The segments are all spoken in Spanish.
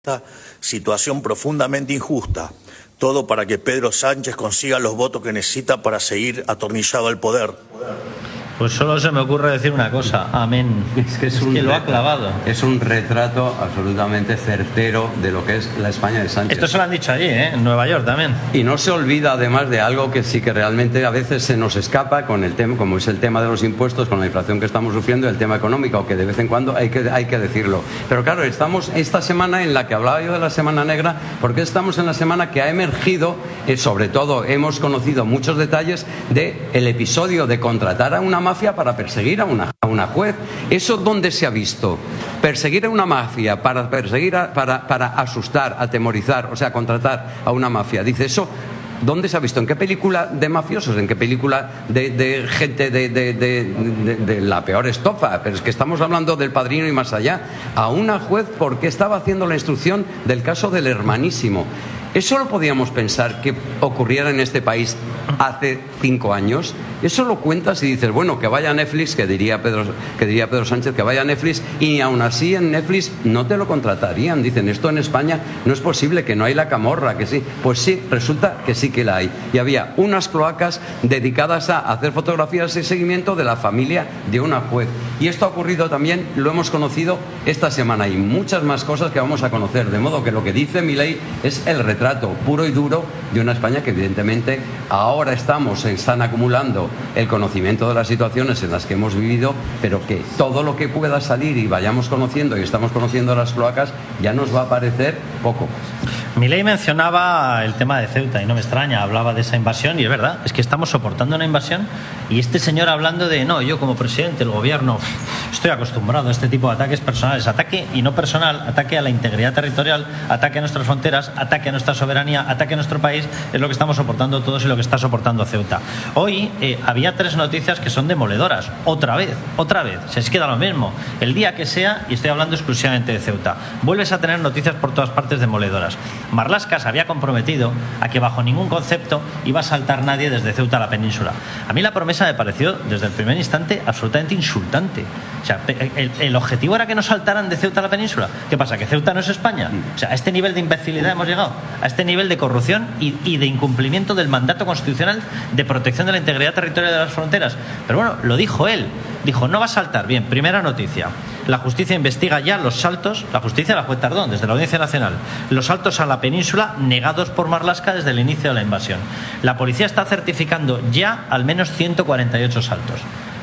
Esta situación profundamente injusta, todo para que Pedro Sánchez consiga los votos que necesita para seguir atornillado al poder. Pues solo se me ocurre decir una cosa, amén. Es que lo ha clavado. Es un retrato absolutamente certero de lo que es la España de Sánchez. Esto se lo han dicho allí, en Nueva York también. Y no se olvida además de algo que sí que realmente a veces se nos escapa con el tema, como es el tema de los impuestos, con la inflación que estamos sufriendo, el tema económico, que de vez en cuando hay que decirlo. Pero claro, estamos esta semana en la que hablaba yo de la Semana Negra, porque estamos en la semana que ha emergido, sobre todo hemos conocido muchos detalles del episodio de contratar a una mafia para perseguir a una juez. ¿Eso dónde se ha visto? Perseguir a una mafia para para asustar, atemorizar, o sea, contratar a una mafia. Dice eso. ¿Dónde se ha visto? ¿En qué película de mafiosos? ¿En qué película de gente de la peor estofa? Pero es que estamos hablando del Padrino y más allá. A una juez porque estaba haciendo la instrucción del caso del hermanísimo. ¿Eso lo podíamos pensar que ocurriera en este país hace 5 años? Eso lo cuentas y dices, bueno, que vaya a Netflix, que diría Pedro Sánchez, que vaya a Netflix, y aún así en Netflix no te lo contratarían. Dicen, esto en España no es posible, que no hay la camorra, que sí. Pues sí, resulta que sí que la hay. Y había unas cloacas dedicadas a hacer fotografías de seguimiento de la familia de una juez. Y esto ha ocurrido también, lo hemos conocido esta semana, y muchas más cosas que vamos a conocer. De modo que lo que dice Milei es el retrato puro y duro de una España que evidentemente ahora están acumulando el conocimiento de las situaciones en las que hemos vivido, pero que todo lo que pueda salir y vayamos conociendo y estamos conociendo las cloacas ya nos va a parecer poco. Milei mencionaba el tema de Ceuta y no me extraña, hablaba de esa invasión y es verdad, es que estamos soportando una invasión y este señor hablando de no, yo como presidente, el gobierno, estoy acostumbrado a este tipo de ataques personales, ataque y no personal, ataque a la integridad territorial, ataque a nuestras fronteras, ataque a nuestra soberanía, ataque a nuestro país, es lo que estamos soportando todos y lo que está soportando Ceuta. Hoy había 3 noticias que son demoledoras, otra vez, se queda lo mismo, el día que sea, y estoy hablando exclusivamente de Ceuta, vuelves a tener noticias por todas partes demoledoras. Marlaska se había comprometido a que bajo ningún concepto iba a saltar nadie desde Ceuta a la península. A mí la promesa me pareció desde el primer instante absolutamente insultante. O sea, el objetivo era que no saltaran de Ceuta a la península. ¿Qué pasa? ¿Que Ceuta no es España? O sea, a este nivel de imbecilidad hemos llegado, a este nivel de corrupción y de incumplimiento del mandato constitucional de protección de la integridad territorial de las fronteras. Pero bueno, lo dijo él. Dijo, no va a saltar. Bien, primera noticia. La justicia investiga ya los saltos, la justicia, la juez Tardón, desde la Audiencia Nacional, los saltos a la península negados por Marlaska desde el inicio de la invasión. La policía está certificando ya al menos 148 saltos.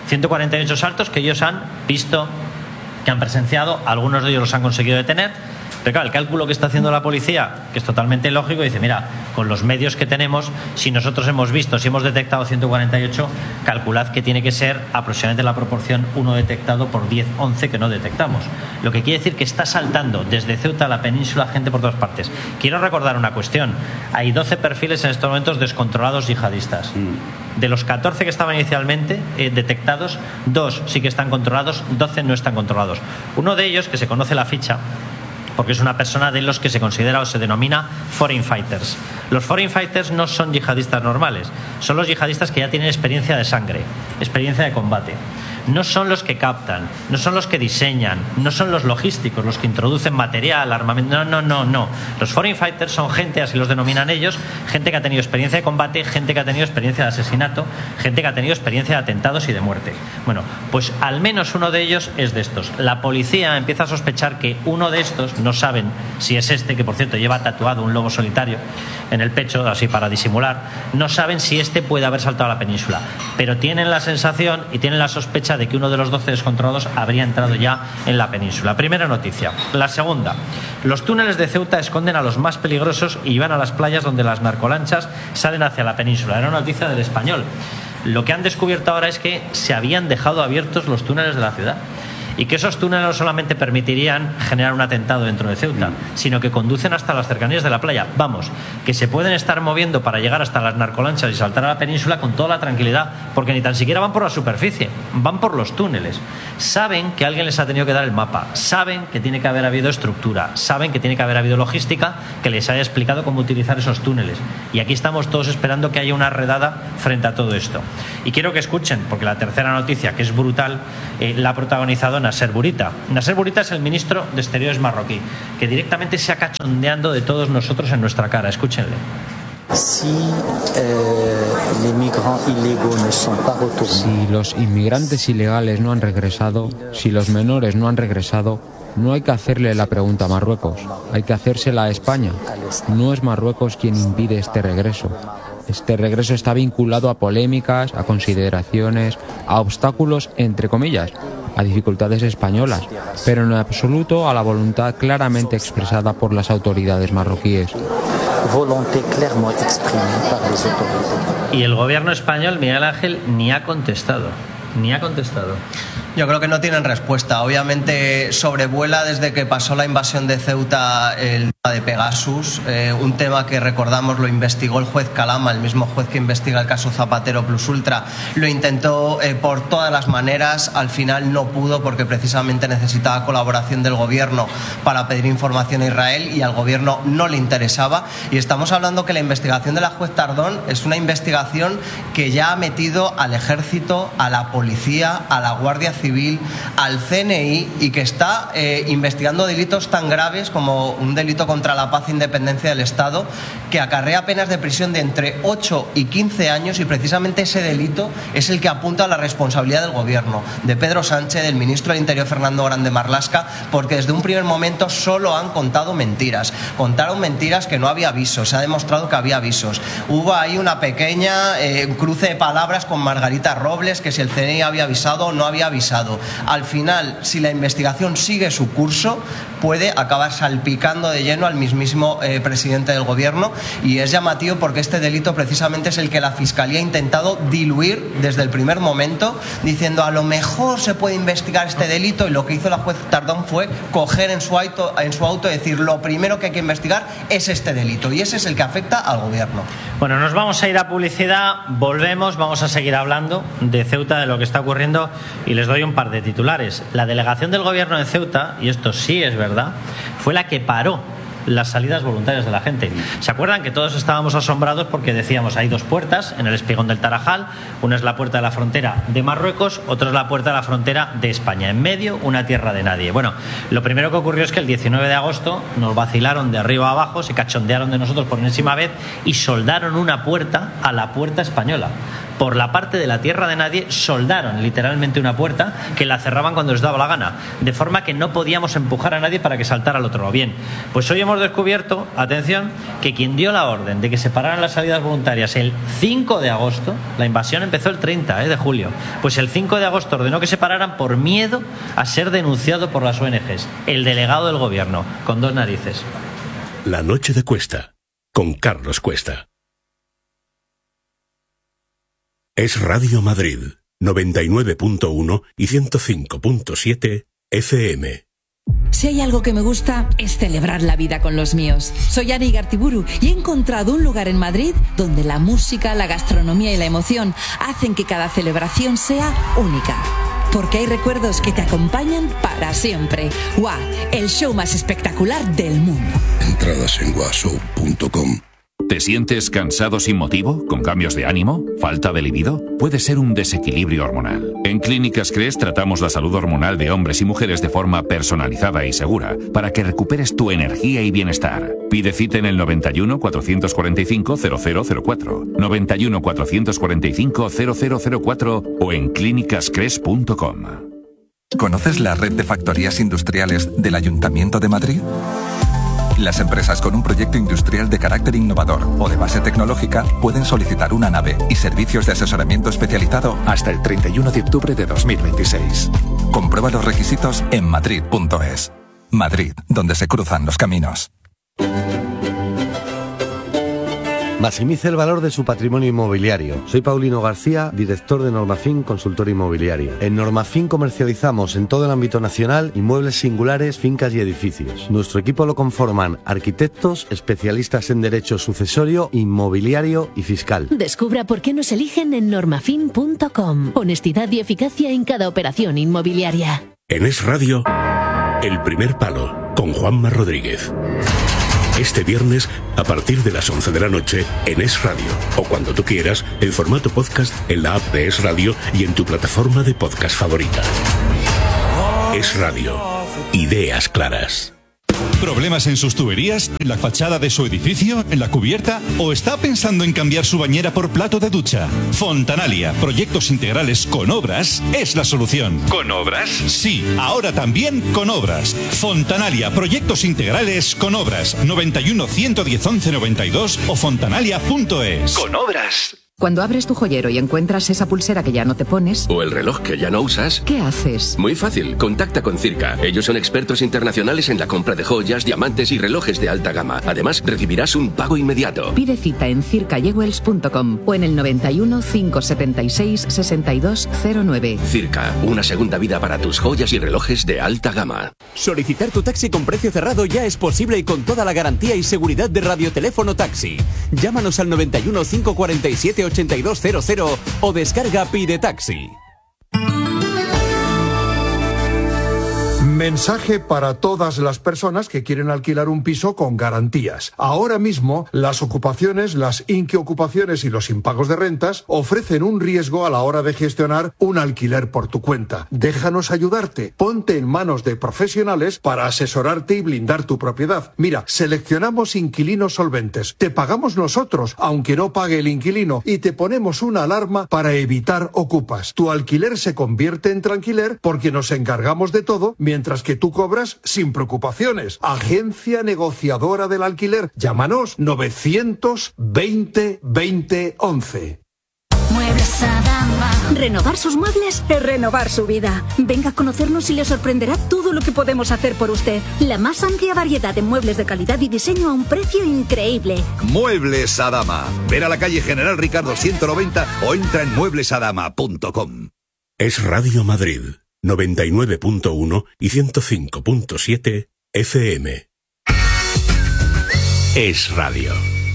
148 saltos que ellos han visto, que han presenciado, algunos de ellos los han conseguido detener. Pero claro, el cálculo que está haciendo la policía, que es totalmente lógico, dice, mira, con los medios que tenemos, si nosotros hemos visto, si hemos detectado 148, calculad que tiene que ser aproximadamente la proporción 1 detectado por 10, 11 que no detectamos. Lo que quiere decir que está saltando desde Ceuta a la península gente por todas partes. Quiero recordar una cuestión. Hay 12 perfiles en estos momentos descontrolados yihadistas. De los 14 que estaban inicialmente detectados, 2 sí que están controlados, 12 no están controlados. Uno de ellos, que se conoce la ficha, porque es una persona de los que se considera o se denomina foreign fighters. Los foreign fighters no son yihadistas normales, son los yihadistas que ya tienen experiencia de sangre, experiencia de combate. No son los que captan, no son los que diseñan, no son los logísticos, los que introducen material, armamento, no. Los foreign fighters son gente, así los denominan ellos, gente que ha tenido experiencia de combate, gente que ha tenido experiencia de asesinato, gente que ha tenido experiencia de atentados y de muerte. Bueno, pues al menos uno de ellos es de estos. La policía empieza a sospechar que uno de estos, no saben si es este, que por cierto lleva tatuado un lobo solitario en el pecho, así para disimular, no saben si este puede haber saltado a la península, pero tienen la sensación y tienen la sospecha de que uno de los 12 descontrolados habría entrado ya en la península. Primera noticia. La segunda, los túneles de Ceuta esconden a los más peligrosos y van a las playas donde las narcolanchas salen hacia la península. Era una noticia del Español. Lo que han descubierto ahora es que se habían dejado abiertos los túneles de la ciudad y que esos túneles no solamente permitirían generar un atentado dentro de Ceuta, sino que conducen hasta las cercanías de la playa. Vamos, que se pueden estar moviendo para llegar hasta las narcolanchas y saltar a la península con toda la tranquilidad, porque ni tan siquiera van por la superficie, van por los túneles. Saben que alguien les ha tenido que dar el mapa, saben que tiene que haber habido estructura, saben que tiene que haber habido logística que les haya explicado cómo utilizar esos túneles. Y aquí estamos todos esperando que haya una redada frente a todo esto. Y quiero que escuchen, porque la tercera noticia, que es brutal, la ha protagonizado Nasser Bourita. Nasser Bourita es el ministro de Exteriores marroquí, que directamente se ha cachondeando de todos nosotros en nuestra cara. Escúchenle. Si los inmigrantes ilegales no han regresado, si los menores no han regresado, no hay que hacerle la pregunta a Marruecos, hay que hacérsela a España. No es Marruecos quien impide este regreso. Este regreso está vinculado a polémicas, a consideraciones, a obstáculos, entre comillas, a dificultades españolas, pero en absoluto a la voluntad claramente expresada por las autoridades marroquíes. Y el gobierno español, Miguel Ángel, ni ha contestado. Yo creo que no tienen respuesta. Obviamente sobrevuela desde que pasó la invasión de Ceuta el tema de Pegasus, un tema que recordamos lo investigó el juez Calama, el mismo juez que investiga el caso Zapatero Plus Ultra. Lo intentó por todas las maneras, al final no pudo porque precisamente necesitaba colaboración del gobierno para pedir información a Israel y al gobierno no le interesaba. Y estamos hablando que la investigación de la juez Tardón es una investigación que ya ha metido al ejército, a la policía, a la Guardia Civil, al CNI y que está investigando delitos tan graves como un delito contra la paz e independencia del Estado que acarrea penas de prisión de entre 8 y 15 años y precisamente ese delito es el que apunta a la responsabilidad del gobierno, de Pedro Sánchez, del ministro del Interior Fernando Grande Marlaska, porque desde un primer momento solo han contado mentiras. Contaron mentiras que no había avisos, se ha demostrado que había avisos. Hubo ahí una pequeña cruce de palabras con Margarita Robles, que si el CNI había avisado o no había avisado. Al final, si la investigación sigue su curso, puede acabar salpicando de lleno al mismísimo presidente del gobierno y es llamativo porque este delito precisamente es el que la Fiscalía ha intentado diluir desde el primer momento, diciendo a lo mejor se puede investigar este delito y lo que hizo la juez Tardón fue coger en su auto y decir lo primero que hay que investigar es este delito y ese es el que afecta al gobierno. Bueno, nos vamos a ir a publicidad, volvemos, vamos a seguir hablando de Ceuta, de lo que está ocurriendo y les doy un par de titulares. La delegación del gobierno de Ceuta, y esto sí es verdad, fue la que paró las salidas voluntarias de la gente. ¿Se acuerdan que todos estábamos asombrados porque decíamos hay dos puertas en el Espigón del Tarajal? Una es la puerta de la frontera de Marruecos, otra es la puerta de la frontera de España. En medio, una tierra de nadie. Bueno, lo primero que ocurrió es que el 19 de agosto nos vacilaron de arriba a abajo, se cachondearon de nosotros por enésima vez y soldaron una puerta a la puerta española. Por la parte de la tierra de nadie soldaron literalmente una puerta que la cerraban cuando les daba la gana, de forma que no podíamos empujar a nadie para que saltara al otro lado. Bien, pues hoy hemos descubierto, atención, que quien dio la orden de que se pararan las salidas voluntarias el 5 de agosto, la invasión empezó el 30 de julio, pues el 5 de agosto ordenó que se pararan por miedo a ser denunciado por las ONGs, el delegado del gobierno, con dos narices. La noche de Cuesta, con Carlos Cuesta. Es Radio Madrid, 99.1 y 105.7 FM. Si hay algo que me gusta es celebrar la vida con los míos. Soy Ana Igartiburu y he encontrado un lugar en Madrid donde la música, la gastronomía y la emoción hacen que cada celebración sea única. Porque hay recuerdos que te acompañan para siempre. WA, el show más espectacular del mundo. Entradas en washow.com. ¿Te sientes cansado sin motivo? ¿Con cambios de ánimo? ¿Falta de libido? Puede ser un desequilibrio hormonal. En Clínicas CRES tratamos la salud hormonal de hombres y mujeres de forma personalizada y segura para que recuperes tu energía y bienestar. Pide cita en el 91 445 0004, 91 445 0004 o en clínicascres.com. ¿Conoces la red de factorías industriales del Ayuntamiento de Madrid? Las empresas con un proyecto industrial de carácter innovador o de base tecnológica pueden solicitar una nave y servicios de asesoramiento especializado hasta el 31 de octubre de 2026. Comprueba los requisitos en madrid.es. Madrid, donde se cruzan los caminos. Maximice el valor de su patrimonio inmobiliario. Soy Paulino García, director de Normafin Consultora Inmobiliaria. En Normafin comercializamos en todo el ámbito nacional inmuebles singulares, fincas y edificios. Nuestro equipo lo conforman arquitectos, especialistas en derecho sucesorio, inmobiliario y fiscal. Descubra por qué nos eligen en normafin.com. Honestidad y eficacia en cada operación inmobiliaria. En Es Radio, El Primer Palo, con Juanma Rodríguez. Este viernes, a partir de las 11 de la noche, en Es Radio. O cuando tú quieras, en formato podcast, en la app de Es Radio y en tu plataforma de podcast favorita. Es Radio. Ideas claras. ¿Problemas en sus tuberías? ¿En la fachada de su edificio? ¿En la cubierta? ¿O está pensando en cambiar su bañera por plato de ducha? Fontanalia, proyectos integrales con obras, es la solución. ¿Con obras? Sí, ahora también con obras. Fontanalia, proyectos integrales con obras. 91 110 11 92 o fontanalia.es. Con obras. Cuando abres tu joyero y encuentras esa pulsera que ya no te pones... O el reloj que ya no usas... ¿Qué haces? Muy fácil, contacta con Circa. Ellos son expertos internacionales en la compra de joyas, diamantes y relojes de alta gama. Además, recibirás un pago inmediato. Pide cita en circajewels.com o en el 91 576 6209. Circa, una segunda vida para tus joyas y relojes de alta gama. Solicitar tu taxi con precio cerrado ya es posible y con toda la garantía y seguridad de Radioteléfono Taxi. Llámanos al 91 547 8200 o descarga Pide Taxi. Mensaje para todas las personas que quieren alquilar un piso con garantías. Ahora mismo, las ocupaciones, las inquiocupaciones y los impagos de rentas ofrecen un riesgo a la hora de gestionar un alquiler por tu cuenta. Déjanos ayudarte. Ponte en manos de profesionales para asesorarte y blindar tu propiedad. Mira, seleccionamos inquilinos solventes. Te pagamos nosotros, aunque no pague el inquilino, y te ponemos una alarma para evitar ocupas. Tu alquiler se convierte en tranquiler porque nos encargamos de todo, mientras que tú cobras sin preocupaciones. Agencia negociadora del alquiler. Llámanos 920 20 11. Muebles Adama. Renovar sus muebles es renovar su vida. Venga a conocernos y le sorprenderá todo lo que podemos hacer por usted. La más amplia variedad de muebles de calidad y diseño a un precio increíble. Muebles Adama. Ven a la calle General Ricardo 190 o entra en mueblesadama.com. Es Radio Madrid. 99.1 y 105.7 FM. Es Radio.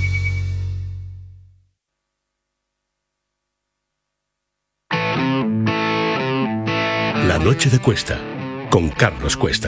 La noche de Cuesta, con Carlos Cuesta.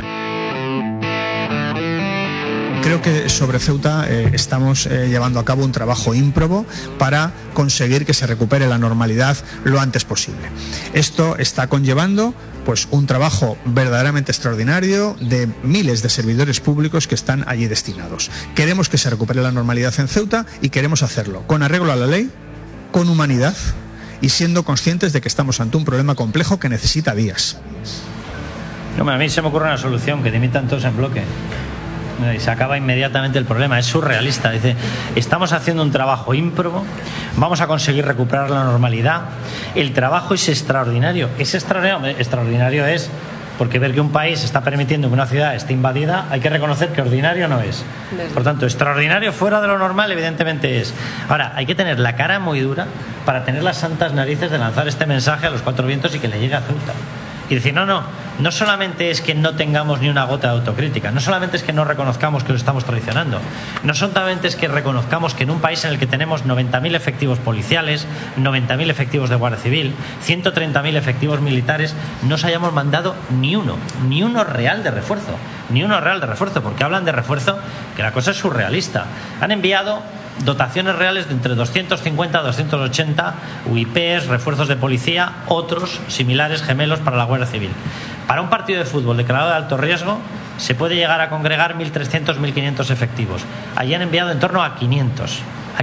Creo que sobre Ceuta estamos llevando a cabo un trabajo ímprobo para conseguir que se recupere la normalidad lo antes posible. Esto está conllevando pues un trabajo verdaderamente extraordinario de miles de servidores públicos que están allí destinados. Queremos que se recupere la normalidad en Ceuta y queremos hacerlo con arreglo a la ley, con humanidad y siendo conscientes de que estamos ante un problema complejo que necesita días. No, a mí se me ocurre una solución, que dimitan todos en bloque. Y se acaba inmediatamente el problema. Es surrealista. Dice, estamos haciendo un trabajo ímprobo, vamos a conseguir recuperar la normalidad. El trabajo es extraordinario. Es extraordinario. Extraordinario es porque ver que un país está permitiendo que una ciudad esté invadida, hay que reconocer que ordinario no es. Por tanto, extraordinario fuera de lo normal evidentemente es. Ahora, hay que tener la cara muy dura para tener las santas narices de lanzar este mensaje a los cuatro vientos y que le llegue a Ceuta. Y decir, no solamente es que no tengamos ni una gota de autocrítica, no solamente es que no reconozcamos que lo estamos traicionando, no solamente es que reconozcamos que en un país en el que tenemos 90.000 efectivos policiales, 90.000 efectivos de Guardia Civil, 130.000 efectivos militares, no se hayamos mandado ni uno real de refuerzo, porque hablan de refuerzo, que la cosa es surrealista. Han enviado dotaciones reales de entre 250 a 280 UIPs, refuerzos de policía, otros similares gemelos para la Guardia Civil. Para un partido de fútbol declarado de alto riesgo se puede llegar a congregar 1.300, 1.500 efectivos. Allí han enviado en torno a 500.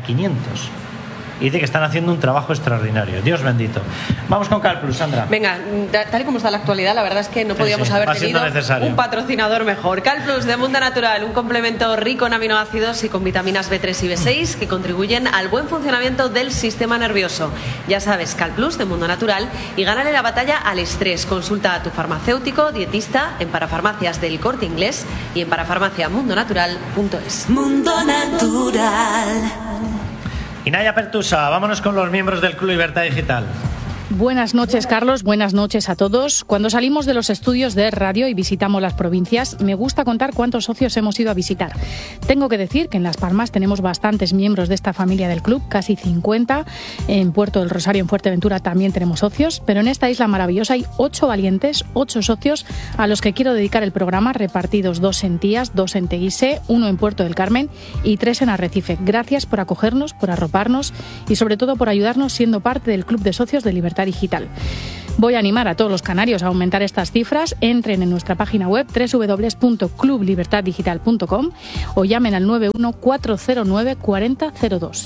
Y dice que están haciendo un trabajo extraordinario. Dios bendito. Vamos con CalPlus, Sandra. Venga, tal y como está la actualidad, la verdad es que no podíamos haber tenido un patrocinador mejor. CalPlus de Mundo Natural, un complemento rico en aminoácidos y con vitaminas B3 y B6 que contribuyen al buen funcionamiento del sistema nervioso. Ya sabes, CalPlus de Mundo Natural, y gánale la batalla al estrés. Consulta a tu farmacéutico, dietista, en parafarmacias del Corte Inglés y en parafarmaciamundonatural.es. Mundo Natural. Y Naya Pertusa, vámonos con los miembros del Club Libertad Digital. Buenas noches, Carlos. Buenas noches a todos. Cuando salimos de los estudios de radio y visitamos las provincias, me gusta contar cuántos socios hemos ido a visitar. Tengo que decir que en Las Palmas tenemos bastantes miembros de esta familia del club, casi 50. En Puerto del Rosario, en Fuerteventura, también tenemos socios. Pero en esta isla maravillosa hay 8 valientes, 8 socios a los que quiero dedicar el programa, repartidos 2 en Tías, 2 en Teguise, 1 en Puerto del Carmen y 3 en Arrecife. Gracias por acogernos, por arroparnos y sobre todo por ayudarnos siendo parte del Club de Socios de Libertad Libertad Digital. Voy a animar a todos los canarios a aumentar estas cifras. Entren en nuestra página web www.clublibertaddigital.com o llamen al 91-409-4002.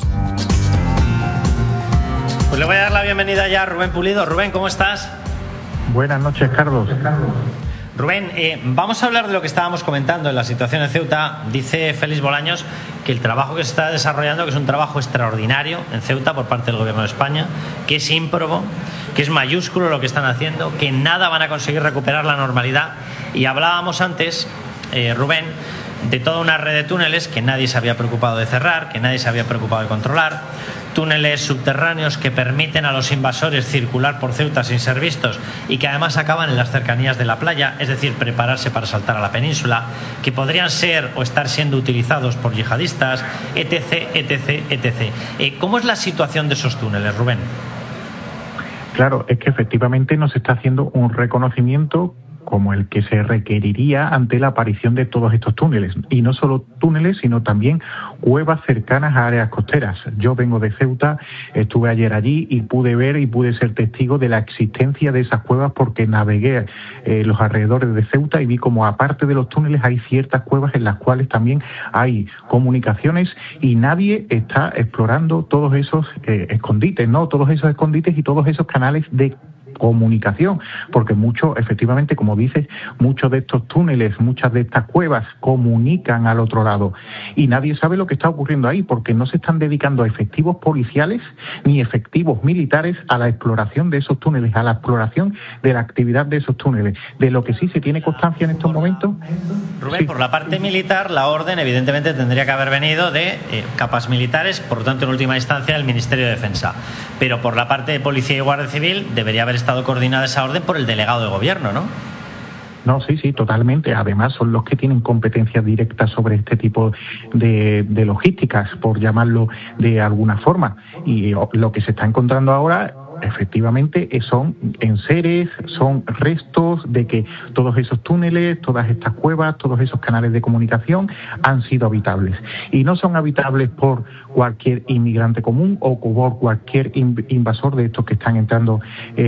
Pues le voy a dar la bienvenida ya a Rubén Pulido. Rubén, ¿cómo estás? Buenas noches, Carlos. Rubén, vamos a hablar de lo que estábamos comentando en la situación de Ceuta. Dice Félix Bolaños que el trabajo que se está desarrollando, que es un trabajo extraordinario en Ceuta por parte del Gobierno de España, que es ímprobo, que es mayúsculo lo que están haciendo, que nada van a conseguir recuperar la normalidad. Y hablábamos antes, Rubén, de toda una red de túneles que nadie se había preocupado de cerrar, que nadie se había preocupado de controlar, túneles subterráneos que permiten a los invasores circular por Ceuta sin ser vistos y que además acaban en las cercanías de la playa, es decir, prepararse para saltar a la península, que podrían ser o estar siendo utilizados por yihadistas, etc, etc, etc. ¿Cómo es la situación de esos túneles, Rubén? Claro, es que efectivamente nos está haciendo un reconocimiento como el que se requeriría ante la aparición de todos estos túneles. Y no solo túneles, sino también cuevas cercanas a áreas costeras. Yo vengo de Ceuta, estuve ayer allí y pude ver y pude ser testigo de la existencia de esas cuevas porque navegué los alrededores de Ceuta y vi como aparte de los túneles hay ciertas cuevas en las cuales también hay comunicaciones y nadie está explorando todos esos escondites, ¿no? Todos esos escondites y todos esos canales de comunicación, porque efectivamente, como dices, muchos de estos túneles, muchas de estas cuevas comunican al otro lado y nadie sabe lo que está ocurriendo ahí porque no se están dedicando efectivos policiales ni efectivos militares a la exploración de esos túneles, a la exploración de la actividad de esos túneles. De lo que sí se tiene constancia en estos momentos... Rubén, sí. Por la parte militar, la orden evidentemente tendría que haber venido de capas militares, por lo tanto, en última instancia, del Ministerio de Defensa. Pero por la parte de Policía y Guardia Civil debería haber estado coordinada esa orden por el delegado de gobierno, ¿no? No, sí, totalmente. Además, son los que tienen competencias directas sobre este tipo de logísticas, por llamarlo de alguna forma. Y lo que se está encontrando ahora, efectivamente, son enseres, son restos de que todos esos túneles, todas estas cuevas, todos esos canales de comunicación han sido habitables. Y no son habitables por cualquier inmigrante común o por cualquier invasor de estos que están entrando,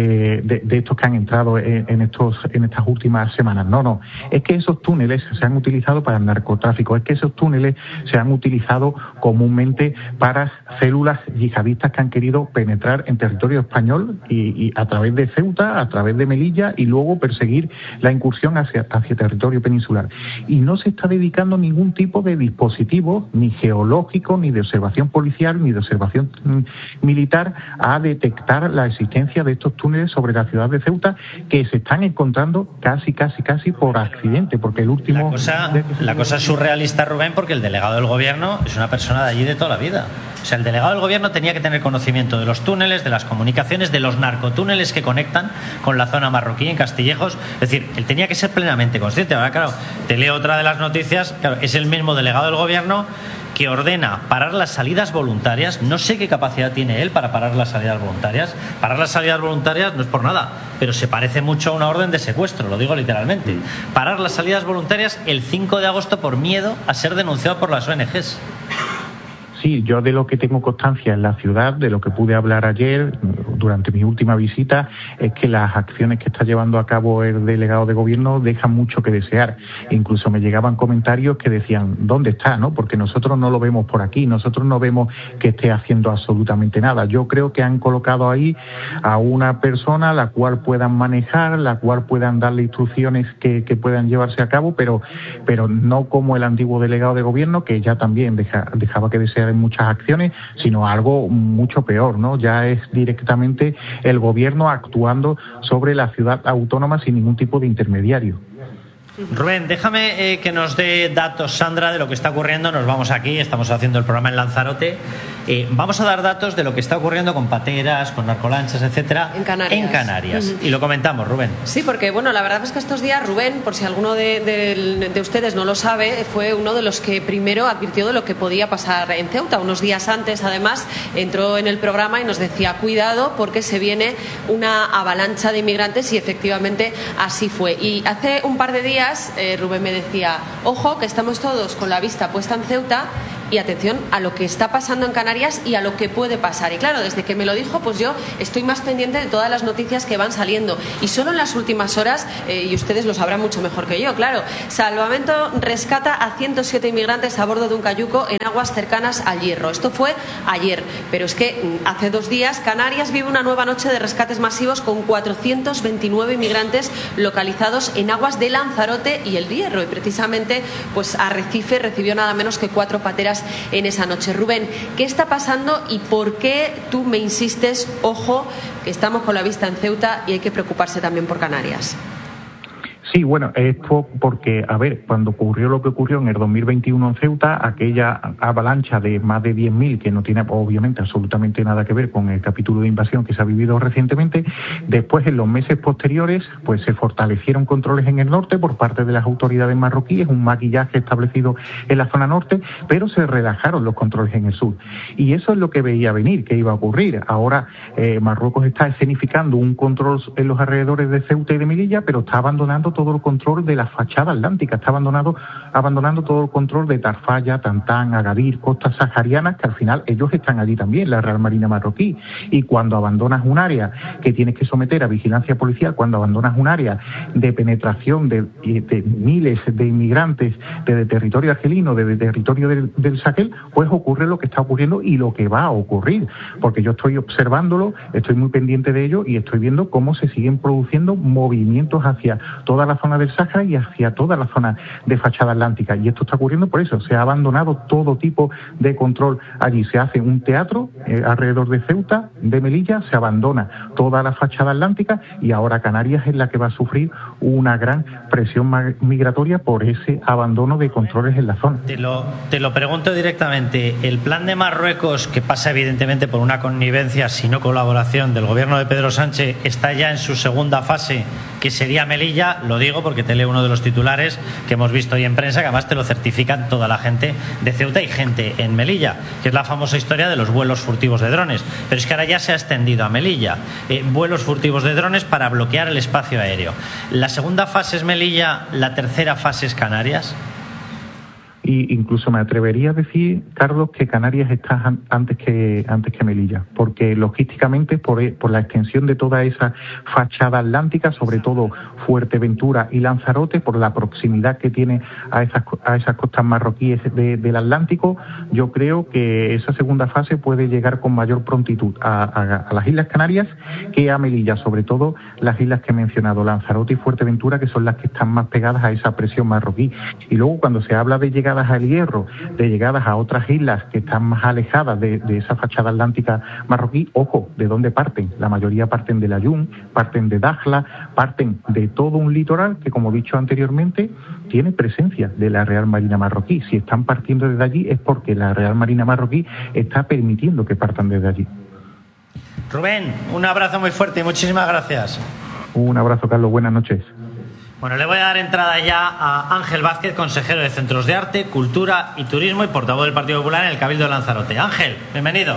de estos que han entrado en estas últimas semanas. No. Es que esos túneles se han utilizado para el narcotráfico, es que esos túneles se han utilizado comúnmente para células yihadistas que han querido penetrar en territorio español y a través de Ceuta, a través de Melilla y luego perseguir la incursión hacia territorio peninsular. Y no se está dedicando ningún tipo de dispositivo, ni geológico, ni de observación policial, ni de observación militar, a detectar la existencia de estos túneles sobre la ciudad de Ceuta que se están encontrando casi por accidente, porque el último... La cosa es surrealista, Rubén, porque el delegado del gobierno es una persona de allí de toda la vida. O sea, el delegado del gobierno tenía que tener conocimiento de los túneles, de las comunicaciones, de los narcotúneles que conectan con la zona marroquí en Castillejos. Es decir, él tenía que ser plenamente consciente. Ahora, claro, te leo otra de las noticias. Claro, es el mismo delegado del gobierno que ordena parar las salidas voluntarias. No sé qué capacidad tiene él para parar las salidas voluntarias. Parar las salidas voluntarias no es por nada, pero se parece mucho a una orden de secuestro, lo digo literalmente. Parar las salidas voluntarias el 5 de agosto por miedo a ser denunciado por las ONGs. Sí, yo de lo que tengo constancia en la ciudad, de lo que pude hablar ayer durante mi última visita, es que las acciones que está llevando a cabo el delegado de gobierno dejan mucho que desear. Incluso me llegaban comentarios que decían, ¿dónde está? ¿No? Porque nosotros no lo vemos por aquí, nosotros no vemos que esté haciendo absolutamente nada. Yo creo que han colocado ahí a una persona la cual puedan manejar, la cual puedan darle instrucciones que puedan llevarse a cabo, pero no como el antiguo delegado de gobierno, que ya también dejaba que desear en muchas acciones, sino algo mucho peor, ¿no? Ya es directamente el gobierno actuando sobre la ciudad autónoma sin ningún tipo de intermediario. Rubén, déjame que nos dé datos, Sandra, de lo que está ocurriendo. Nos vamos aquí, estamos haciendo el programa en Lanzarote. Vamos a dar datos de lo que está ocurriendo con pateras, con narcolanchas, etcétera, en Canarias. Y lo comentamos, Rubén. Sí, porque bueno, la verdad es que estos días Rubén, por si alguno de ustedes no lo sabe, fue uno de los que primero advirtió de lo que podía pasar en Ceuta. Unos días antes, además, entró en el programa y nos decía, cuidado, porque se viene una avalancha de inmigrantes, y efectivamente así fue. Y hace un par de días Rubén me decía, ojo, que estamos todos con la vista puesta en Ceuta, y atención a lo que está pasando en Canarias y a lo que puede pasar. Y claro, desde que me lo dijo, pues yo estoy más pendiente de todas las noticias que van saliendo. Y solo en las últimas horas, y ustedes lo sabrán mucho mejor que yo, claro, Salvamento rescata a 107 inmigrantes a bordo de un cayuco en aguas cercanas al Hierro. Esto fue ayer, pero es que hace 2 días Canarias vive una nueva noche de rescates masivos con 429 inmigrantes localizados en aguas de Lanzarote y el Hierro. Y precisamente, pues Arrecife recibió nada menos que 4 pateras en esa noche. Rubén, ¿qué está pasando y por qué tú me insistes, ojo, que estamos con la vista en Ceuta y hay que preocuparse también por Canarias? Sí, bueno, esto porque, a ver, cuando ocurrió lo que ocurrió en el 2021 en Ceuta, aquella avalancha de más de 10.000, que no tiene obviamente absolutamente nada que ver con el capítulo de invasión que se ha vivido recientemente, después en los meses posteriores pues se fortalecieron controles en el norte por parte de las autoridades marroquíes, un maquillaje establecido en la zona norte, pero se relajaron los controles en el sur. Y eso es lo que veía venir, que iba a ocurrir. Ahora Marruecos está escenificando un control en los alrededores de Ceuta y de Melilla, pero está abandonando todo el control de la fachada atlántica, está abandonando todo el control de Tarfaya, Tantán, Agadir, costas saharianas, que al final ellos están allí también, la Real Marina marroquí. Y cuando abandonas un área que tienes que someter a vigilancia policial, cuando abandonas un área de penetración de miles de inmigrantes desde territorio argelino, desde territorio del Sahel, pues ocurre lo que está ocurriendo y lo que va a ocurrir, porque yo estoy observándolo, estoy muy pendiente de ello y estoy viendo cómo se siguen produciendo movimientos hacia toda la zona del Sáhara y hacia toda la zona de fachada atlántica. Y esto está ocurriendo por eso, se ha abandonado todo tipo de control allí. Se hace un teatro alrededor de Ceuta, de Melilla, se abandona toda la fachada atlántica y ahora Canarias es la que va a sufrir una gran presión migratoria por ese abandono de controles en la zona. Te lo pregunto directamente. El plan de Marruecos, que pasa evidentemente por una connivencia, si no colaboración, del gobierno de Pedro Sánchez, está ya en su segunda fase, que sería Melilla. Lo digo porque te leo uno de los titulares que hemos visto hoy en prensa, que además te lo certifican toda la gente de Ceuta y gente en Melilla, que es la famosa historia de los vuelos furtivos de drones. Pero es que ahora ya se ha extendido a Melilla. Vuelos furtivos de drones para bloquear el espacio aéreo. La segunda fase es Melilla, la tercera fase es Canarias. Y incluso me atrevería a decir, Carlos, que Canarias está antes que Melilla, porque logísticamente por la extensión de toda esa fachada atlántica, sobre todo Fuerteventura y Lanzarote, por la proximidad que tiene a esas costas marroquíes del Atlántico, yo creo que esa segunda fase puede llegar con mayor prontitud a las Islas Canarias que a Melilla, sobre todo las islas que he mencionado, Lanzarote y Fuerteventura, que son las que están más pegadas a esa presión marroquí. Y luego cuando se habla de llegadas al Hierro, de llegadas a otras islas que están más alejadas de esa fachada atlántica marroquí, ojo, ¿de dónde parten? La mayoría parten de Layún, parten de Dakhla, parten de todo un litoral que, como he dicho anteriormente, tiene presencia de la Real Marina marroquí. Si están partiendo desde allí es porque la Real Marina marroquí está permitiendo que partan desde allí. Rubén, un abrazo muy fuerte y muchísimas gracias. Un abrazo, Carlos, buenas noches. Bueno, le voy a dar entrada ya a Ángel Vázquez, consejero de Centros de Arte, Cultura y Turismo y portavoz del Partido Popular en el Cabildo de Lanzarote. Ángel, bienvenido.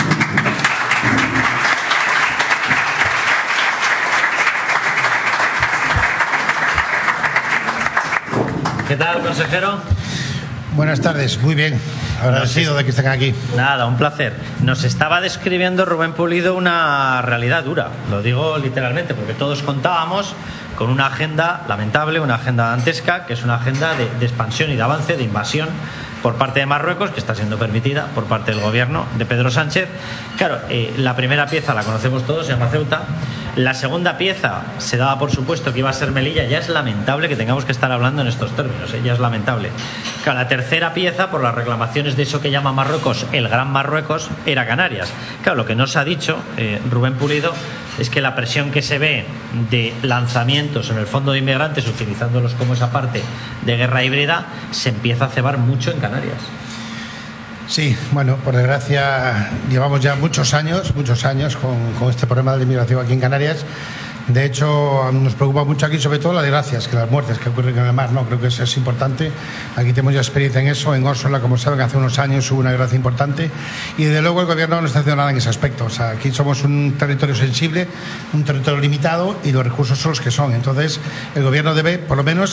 ¿Qué tal, consejero? Buenas tardes, muy bien. Agradecido de que estén aquí. Nada, un placer. Nos estaba describiendo Rubén Pulido una realidad dura, lo digo literalmente, porque todos contábamos con una agenda lamentable, una agenda dantesca, que es una agenda de expansión y de avance, de invasión por parte de Marruecos, que está siendo permitida por parte del gobierno de Pedro Sánchez. Claro, la primera pieza la conocemos todos, se llama Ceuta. La segunda pieza se daba por supuesto que iba a ser Melilla. Ya es lamentable que tengamos que estar hablando en estos términos, ya es lamentable. Claro, la tercera pieza, por las reclamaciones de eso que llama Marruecos, el Gran Marruecos, era Canarias. Claro, lo que nos ha dicho Rubén Pulido es que la presión que se ve de lanzamientos en el fondo de inmigrantes, utilizándolos como esa parte de guerra híbrida, se empieza a cebar mucho en Canarias. Sí, bueno, por desgracia llevamos ya muchos años con este problema de la inmigración aquí en Canarias. De hecho, nos preocupa mucho aquí sobre todo las desgracias, que las muertes que ocurren en el mar, ¿no? Creo que eso es importante. Aquí tenemos ya experiencia en eso. En Orsola, como saben, hace unos años hubo una desgracia importante y desde luego el gobierno no está haciendo nada en ese aspecto. O sea, aquí somos un territorio sensible, un territorio limitado y los recursos son los que son. Entonces, el gobierno debe, por lo menos,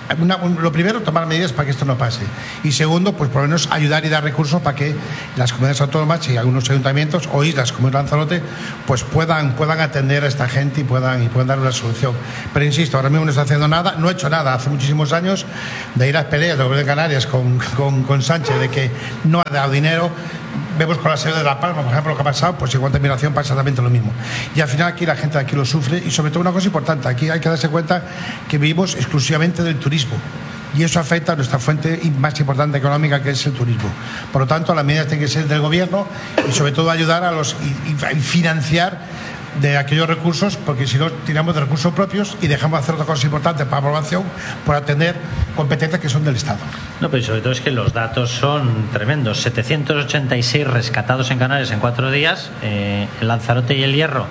lo primero, tomar medidas para que esto no pase. Y segundo, pues por lo menos ayudar y dar recursos para que las comunidades autónomas y algunos ayuntamientos o islas como el Lanzarote pues puedan atender a esta gente y puedan dar una solución. Pero insisto, ahora mismo no está haciendo nada, no he hecho nada hace muchísimos años de ir a peleas del Gobierno de Canarias con Sánchez de que no ha dado dinero. Vemos con la sede de La Palma, por ejemplo, lo que ha pasado, pues igual en Migración pasa exactamente lo mismo. Y al final aquí la gente de aquí lo sufre y sobre todo una cosa importante, aquí hay que darse cuenta que vivimos exclusivamente del turismo. Y eso afecta a nuestra fuente más importante económica, que es el turismo. Por lo tanto, las medidas tienen que ser del gobierno y sobre todo ayudar a y financiar de aquellos recursos, porque si no tiramos de recursos propios y dejamos de hacer otras cosas importantes para la población por atender competencias que son del Estado. No, pero sobre todo es que los datos son tremendos. 786 rescatados en Canarias en 4 días, el Lanzarote y el Hierro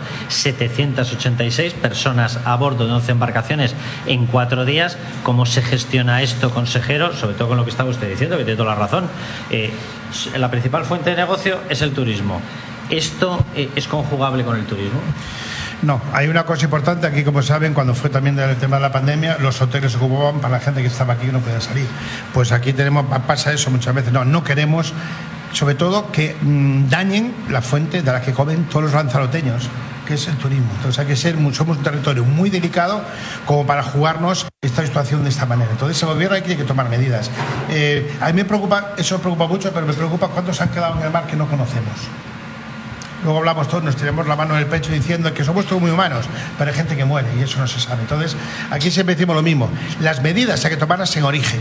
786 personas a bordo de 11 embarcaciones en 4 días. ¿Cómo se gestiona esto, consejero? Sobre todo con lo que estaba usted diciendo, que tiene toda la razón. La principal fuente de negocio es el turismo. ¿Esto es conjugable con el turismo? No, hay una cosa importante aquí, como saben, cuando fue también el tema de la pandemia, los hoteles se ocupaban para la gente que estaba aquí y no podía salir. Pues aquí pasa eso muchas veces. No queremos, sobre todo, que dañen la fuente de la que comen todos los lanzaroteños, que es el turismo. Entonces hay que somos un territorio muy delicado como para jugarnos esta situación de esta manera. Entonces el gobierno aquí tiene que tomar medidas. A mí me preocupa, eso me preocupa mucho, pero me preocupa cuántos han quedado en el mar que no conocemos. Luego hablamos todos, nos tiramos la mano en el pecho diciendo que somos todos muy humanos, pero hay gente que muere y eso no se sabe. Entonces, aquí siempre decimos lo mismo. Las medidas hay que tomarlas en origen.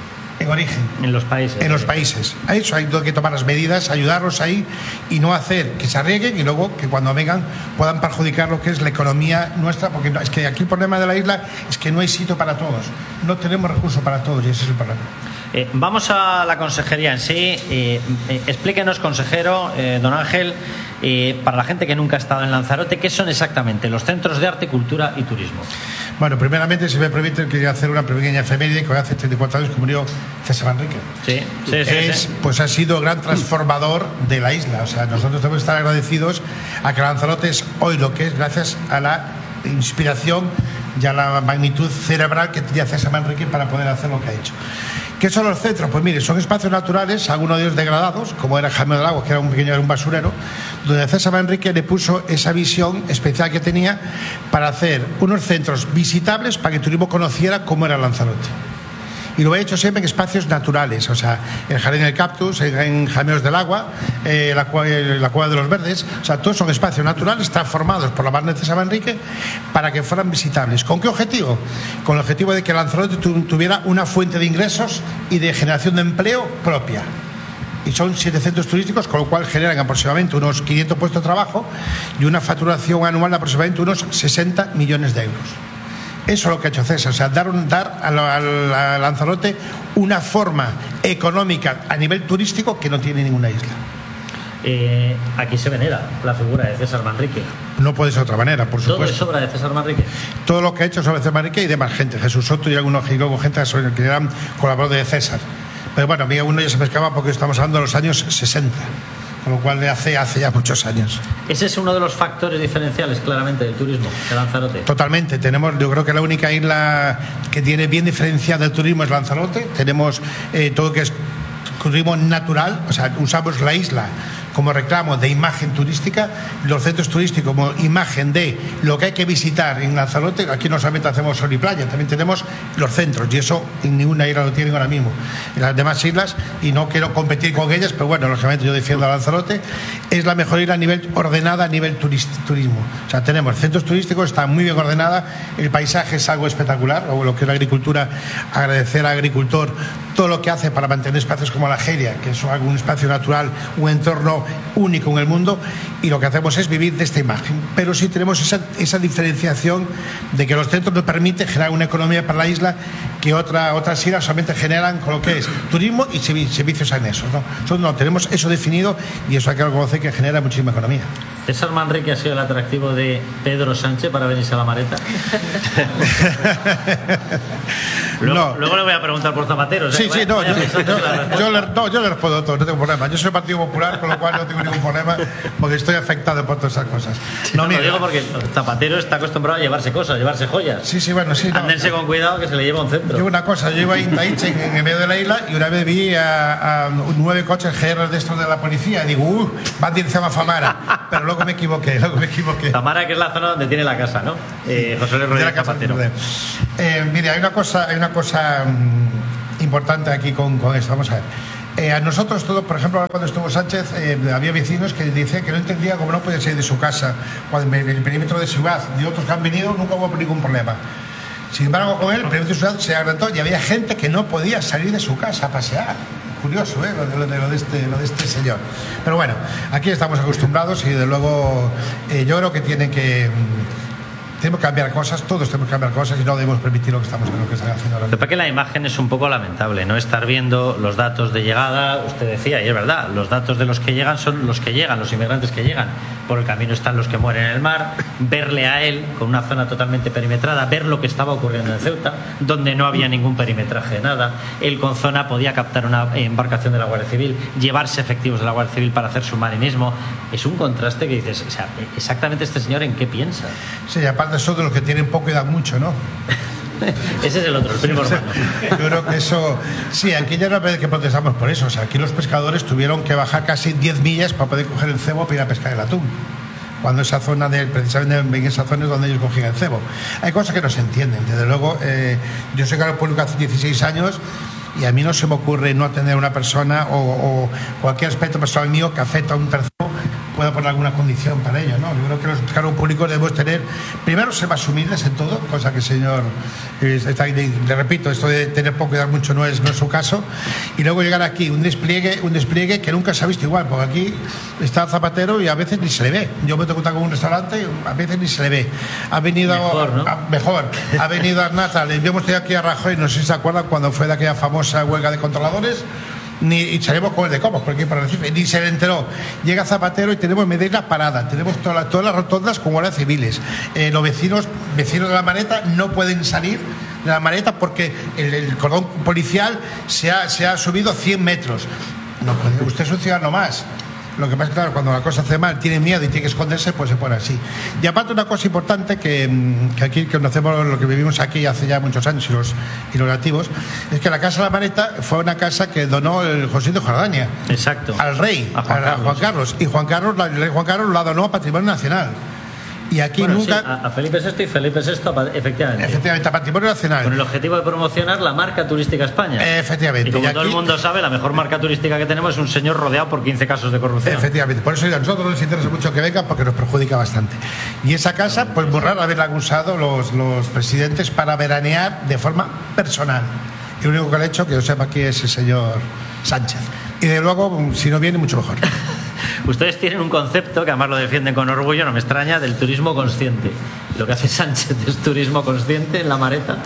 En los países. En los países. A eso hay que tomar las medidas, ayudarlos ahí y no hacer que se arriesguen y luego que cuando vengan puedan perjudicar lo que es la economía nuestra, porque es que aquí el problema de la isla es que no hay sitio para todos. No tenemos recursos para todos y ese es el problema. Vamos a la consejería en sí. Explíquenos, consejero, don Ángel, para la gente que nunca ha estado en Lanzarote, ¿qué son exactamente los centros de arte, cultura y turismo? Bueno, primeramente, si me permiten, quería hacer una pequeña efeméride, que hoy hace 34 años que murió César Manrique. Sí. Pues ha sido gran transformador de la isla. O sea, nosotros tenemos que estar agradecidos a que Lanzarote es hoy lo que es gracias a la inspiración y a la magnitud cerebral que tenía César Manrique para poder hacer lo que ha hecho. ¿Qué son los centros? Pues mire, son espacios naturales, algunos de ellos degradados, como era Jaime del Lago, que era un basurero, donde César Manrique le puso esa visión especial que tenía para hacer unos centros visitables para que el turismo conociera cómo era Lanzarote. Y lo he hecho siempre en espacios naturales, o sea, el Jardín del Cactus, en Jameos del Agua, la Cueva de los Verdes, o sea, todos son espacios naturales transformados por la mano de César Manrique para que fueran visitables. ¿Con qué objetivo? Con el objetivo de que Lanzarote tuviera una fuente de ingresos y de generación de empleo propia. Y son 7 centros turísticos, con lo cual generan aproximadamente unos 500 puestos de trabajo y una facturación anual de aproximadamente unos 60 millones de euros. Eso es lo que ha hecho César, o sea, dar a Lanzarote una forma económica a nivel turístico que no tiene ninguna isla. Aquí se venera la figura de César Manrique. No puede ser de otra manera, por supuesto. ¿Todo es obra de César Manrique? Todo lo que ha hecho sobre César Manrique y demás gente, Jesús Soto y algunos gente que eran colaboradores de César. Pero bueno, a mí uno ya se me escapa porque estamos hablando de los años 60. Con lo cual hace ya muchos años. Ese es uno de los factores diferenciales claramente del turismo de Lanzarote. Totalmente, yo creo que la única isla que tiene bien diferenciada el turismo es Lanzarote. Tenemos todo lo que es turismo natural, o sea, usamos la isla como reclamo de imagen turística, los centros turísticos como imagen de lo que hay que visitar en Lanzarote. Aquí no solamente hacemos sol y playa, también tenemos los centros, y eso en ninguna isla lo tienen ahora mismo. En las demás islas, y no quiero competir con ellas, pero bueno, lógicamente yo defiendo a Lanzarote, es la mejor isla a nivel ordenada, a nivel turismo. O sea, tenemos centros turísticos, está muy bien ordenada, el paisaje es algo espectacular, o lo que es la agricultura, agradecer al agricultor todo lo que hace para mantener espacios como la Argelia, que es un espacio natural, un entorno único en el mundo, y lo que hacemos es vivir de esta imagen. Pero sí tenemos esa diferenciación de que los centros nos permiten generar una economía para la isla que otras islas solamente generan con lo que es turismo y servicios anexos, ¿no? Nosotros no tenemos eso definido y eso hay que reconocer que genera muchísima economía. ¿César Manrique ha sido el atractivo de Pedro Sánchez para venirse a la Mareta? Luego le voy a preguntar por Zapatero. Sí, yo le respondo todo, no tengo problema. Yo soy Partido Popular, con lo cual no tengo ningún problema, porque estoy afectado por todas esas cosas. Lo digo porque Zapatero está acostumbrado a llevarse cosas, a llevarse joyas. Sí, bueno, sí. Andense con cuidado que se le lleva un centro. Yo una cosa, yo iba a Indaitz en el medio de la isla y una vez vi a 9 coches GR de estos de la policía y digo, van dirección a Famara, pero luego me equivoqué. Famara, que es la zona donde tiene la casa, ¿no? José Luis Rodríguez Zapatero. Mire, hay una cosa importante aquí con esto. Vamos a ver. A nosotros todos, por ejemplo, cuando estuvo Sánchez, había vecinos que decían que no entendía cómo no podía salir de su casa. Cuando en el perímetro de Ciudad y otros que han venido, nunca hubo ningún problema. Sin embargo, con él, el perímetro de Ciudad se agrandó y había gente que no podía salir de su casa a pasear. Curioso, lo de este señor. Pero bueno, aquí estamos acostumbrados y, de luego, yo creo que tenemos que cambiar cosas, todos tenemos que cambiar cosas y no debemos permitir lo que están haciendo ahora. Pero para que la imagen es un poco lamentable, no estar viendo los datos de llegada. Usted decía, y es verdad, los datos de los que llegan son los que llegan, los inmigrantes que llegan. Por el camino están los que mueren en el mar. Verle a él con una zona totalmente perimetrada, ver lo que estaba ocurriendo en Ceuta, donde no había ningún perimetraje de nada. Él con zona podía captar una embarcación de la Guardia Civil, llevarse efectivos de la Guardia Civil para hacer submarinismo. Es un contraste que dices, o sea, exactamente este señor en qué piensa. Sí, aparte eso de los que tienen poco y dan mucho, ¿no? Ese es el otro, el primo hermano. Yo creo que eso... Sí, aquí ya no vez que protestamos por eso. O sea, aquí los pescadores tuvieron que bajar casi 10 millas para poder coger el cebo para ir a pescar el atún. Cuando esa zona, precisamente en esa zona es donde ellos cogían el cebo. Hay cosas que no se entienden. Desde luego, yo soy cargo público hace 16 años y a mí no se me ocurre no atender a una persona o cualquier aspecto personal mío que afecta a un tercero pueda poner alguna condición para ello, ¿no? Yo creo que los cargos públicos debemos tener, primero, ser más humildes en todo, cosa que el señor, le repito, esto de tener poco y dar mucho no es su caso, y luego llegar aquí, un despliegue que nunca se ha visto igual, porque aquí está Zapatero y a veces ni se le ve. Yo me toco con un restaurante y a veces ni se le ve. Ha venido mejor. Ha venido Arnata, le hemos tenido aquí a Rajoy, no sé si se acuerdan cuando fue de aquella famosa huelga de controladores. Y salimos con el de Comas, por aquí para Recife, ni se le enteró. Llega Zapatero y tenemos Medina parada, tenemos todas las rotondas con guardias civiles. Los vecinos de la Mareta no pueden salir de la Mareta porque el cordón policial se ha subido 100 metros. No puede, usted es un ciudadano más. Lo que pasa es que, claro, cuando la cosa hace mal, tiene miedo y tiene que esconderse, pues se pone así. Y aparte, una cosa importante que aquí conocemos, lo que vivimos aquí hace ya muchos años y los nativos, es que la Casa de la Mareta fue una casa que donó el José de Jordania. Exacto. Al rey, a Juan Carlos. Y el rey Juan Carlos la donó a Patrimonio Nacional. Y aquí nunca... Sí, a Felipe VI y Felipe VI, efectivamente, a Patrimonio Nacional. Con el objetivo de promocionar la marca turística España. Efectivamente. Y como todo el mundo sabe, la mejor marca turística que tenemos es un señor rodeado por 15 casos de corrupción. Efectivamente. Por eso a nosotros nos interesa mucho que venga, porque nos perjudica bastante. Y esa casa, pues muy raro haberla usado los presidentes para veranear de forma personal. Y lo único que le he hecho, que yo sepa aquí, es el señor Sánchez. Y de luego, si no viene, mucho mejor. Ustedes tienen un concepto, que además lo defienden con orgullo, no me extraña, del turismo consciente. ¿Lo que hace Sánchez es turismo consciente en la Mareta?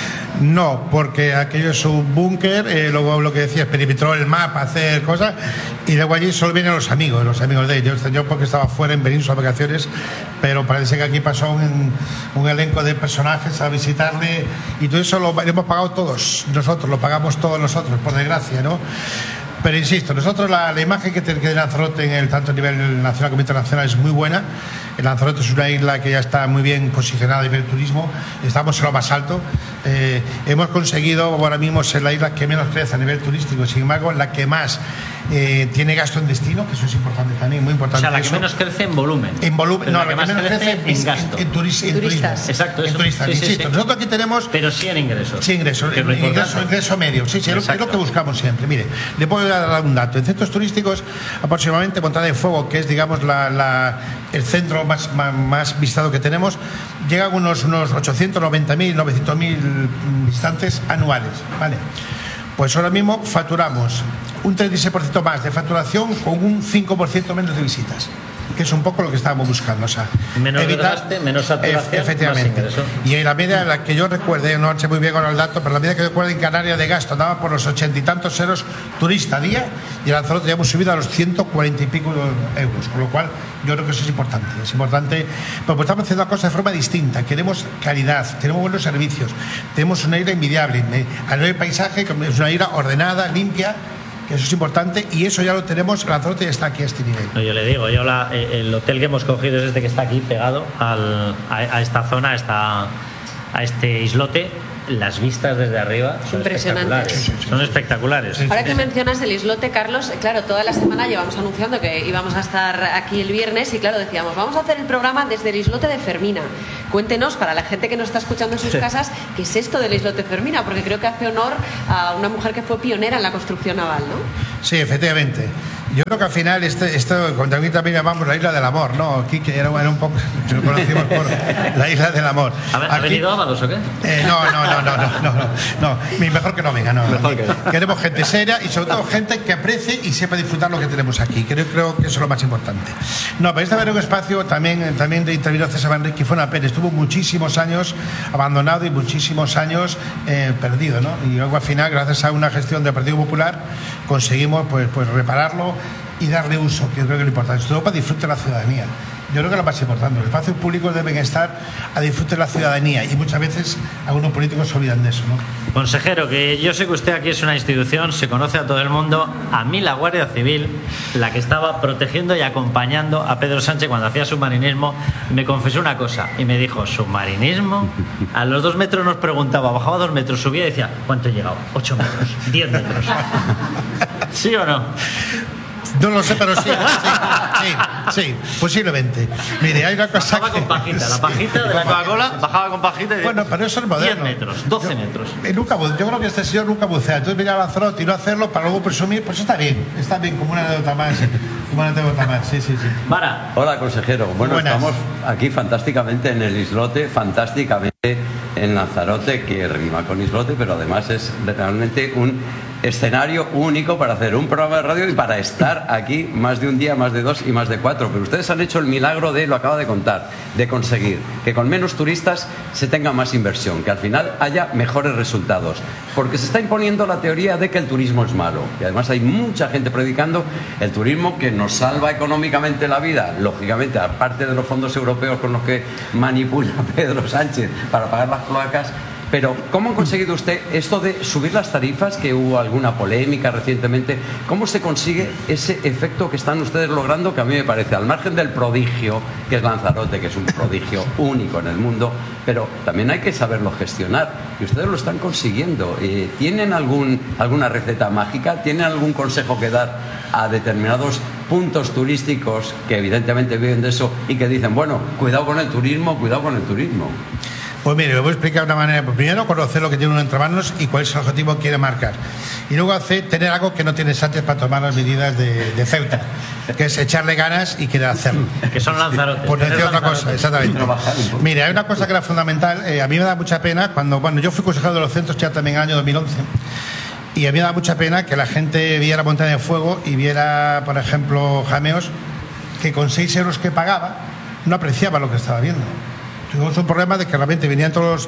No, porque aquello es un búnker, luego lo que decías, perimetró el mapa, hacer cosas, y luego allí solo vienen los amigos de ellos. Yo porque estaba fuera en Benín sus vacaciones, pero parece que aquí pasó un elenco de personajes a visitarle, y todo eso lo hemos pagado todos nosotros, lo pagamos todos nosotros, por desgracia, ¿no? Pero insisto, nosotros la imagen que tiene Lanzarote tanto a nivel nacional como internacional es muy buena. El Lanzarote es una isla que ya está muy bien posicionada a nivel turismo, estamos en lo más alto. Hemos conseguido ahora mismo ser la isla que menos crece a nivel turístico, sin embargo la que más tiene gasto en destino, que eso es importante también, muy importante. O sea, la que menos crece en volumen. En volumen, no, la que menos crece en gasto. En turistas. Exacto, en turistas. Insisto, nosotros aquí tenemos... Pero sí en ingresos. Sí, ingreso medio. Sí, es lo que buscamos siempre. Mire, le puedo dar un dato. En centros turísticos, aproximadamente Montada de Fuego, que es, digamos, el centro más visitado que tenemos, llegan unos 890.000, 900.000 visitantes anuales, ¿vale? Pues ahora mismo facturamos un 36% más de facturación con un 5% menos de visitas. que es un poco lo que estábamos buscando. O sea, menos desgaste, menos saturación, efectivamente. Más ingreso. Y en la media, la que yo recuerde, no sé muy bien con el dato, pero la media que yo recuerdo en Canarias de gasto andaba por los 80 y tantos euros turista a día, y en Lanzarote ya hemos subido a los 140 y pico euros, con lo cual yo creo que eso es importante. Es importante, porque estamos haciendo las cosas de forma distinta. Queremos calidad, tenemos buenos servicios, tenemos una isla envidiable, a nivel paisaje, que es una isla ordenada, limpia, que eso es importante, y eso ya lo tenemos. Lanzarote ya está aquí a este nivel. No, yo le digo, el hotel que hemos cogido es este que está aquí pegado a esta zona, a este islote. Las vistas desde arriba son espectaculares. Son espectaculares. Ahora que mencionas el islote, Carlos, claro, toda la semana llevamos anunciando que íbamos a estar aquí el viernes y claro, decíamos, vamos a hacer el programa desde el islote de Fermina. Cuéntenos, para la gente que nos está escuchando en sus casas, ¿qué es esto del islote de Fermina? Porque creo que hace honor a una mujer que fue pionera en la construcción naval, ¿no? Sí, efectivamente. Yo creo que al final esto también llamamos la Isla del Amor, ¿no? Aquí que era un poco, lo conocimos por la Isla del Amor. ¿Ha venido Ábalos o qué? No, mejor que no venga, no. Queremos gente seria y sobre todo gente que aprecie y sepa disfrutar lo que tenemos aquí. Creo que eso es lo más importante. No, pero esta vez en un espacio también intervino César Manrique, fue una pena. Estuvo muchísimos años abandonado y muchísimos años perdido, ¿no? Y luego al final, gracias a una gestión del Partido Popular, conseguimos pues repararlo y darle uso, que creo que es lo importante, sobre todo para disfrute de la ciudadanía. Yo creo que es lo más importante. Los espacios públicos deben estar a disfrute de la ciudadanía y muchas veces algunos políticos se olvidan de eso, ¿no? Consejero, que yo sé que usted aquí es una institución, se conoce a todo el mundo. A mí la Guardia Civil, la que estaba protegiendo y acompañando a Pedro Sánchez cuando hacía submarinismo, me confesó una cosa y me dijo, ¿submarinismo? A los 2 metros nos preguntaba, bajaba 2 metros, subía y decía, ¿cuánto he llegado? 8 metros, 10 metros. ¿Sí o no? No lo sé, pero sí, posiblemente. Mire, hay una cosa bajaba con pajita, la pajita de la Coca-Cola bajaba con pajita y bueno, pero eso es moderno. 10 metros, 12 metros. Yo creo que este señor nunca bucea. Entonces venir a Lanzarote y no hacerlo para luego presumir, pues está bien, como una anécdota más. Sí. Mara. Hola, consejero. Bueno, estamos aquí fantásticamente en el islote, fantásticamente en Lanzarote, que rima con islote, pero además es realmente un escenario único para hacer un programa de radio y para estar aquí más de un día, más de 2 y más de 4. Pero ustedes han hecho el milagro lo acaba de contar, de conseguir que con menos turistas se tenga más inversión, que al final haya mejores resultados. Porque se está imponiendo la teoría de que el turismo es malo. Y además hay mucha gente predicando el turismo que nos salva económicamente la vida. Lógicamente, aparte de los fondos europeos con los que manipula Pedro Sánchez para pagar las cloacas. Pero, ¿cómo han conseguido usted esto de subir las tarifas, que hubo alguna polémica recientemente? ¿Cómo se consigue ese efecto que están ustedes logrando, que a mí me parece, al margen del prodigio que es Lanzarote, que es un prodigio único en el mundo, pero también hay que saberlo gestionar, y ustedes lo están consiguiendo? ¿Tienen alguna receta mágica? ¿Tienen algún consejo que dar a determinados puntos turísticos que evidentemente viven de eso y que dicen, bueno, cuidado con el turismo, cuidado con el turismo? Pues mire, le voy a explicar de una manera. Primero, conocer lo que tiene uno entre manos y cuál es el objetivo que quiere marcar. Y luego tener algo que no tiene Sánchez para tomar las medidas de Ceuta, que es echarle ganas y querer hacerlo. Que son Lanzarote. Por decir otra cosa, exactamente. Mire, hay una cosa que era fundamental. A mí me da mucha pena cuando yo fui consejero de los centros ya también en el año 2011. Y a mí me da mucha pena que la gente viera Montaña de Fuego y viera, por ejemplo, Jameos, que con 6 euros que pagaba no apreciaba lo que estaba viendo. Tuvimos un problema de que realmente venían todos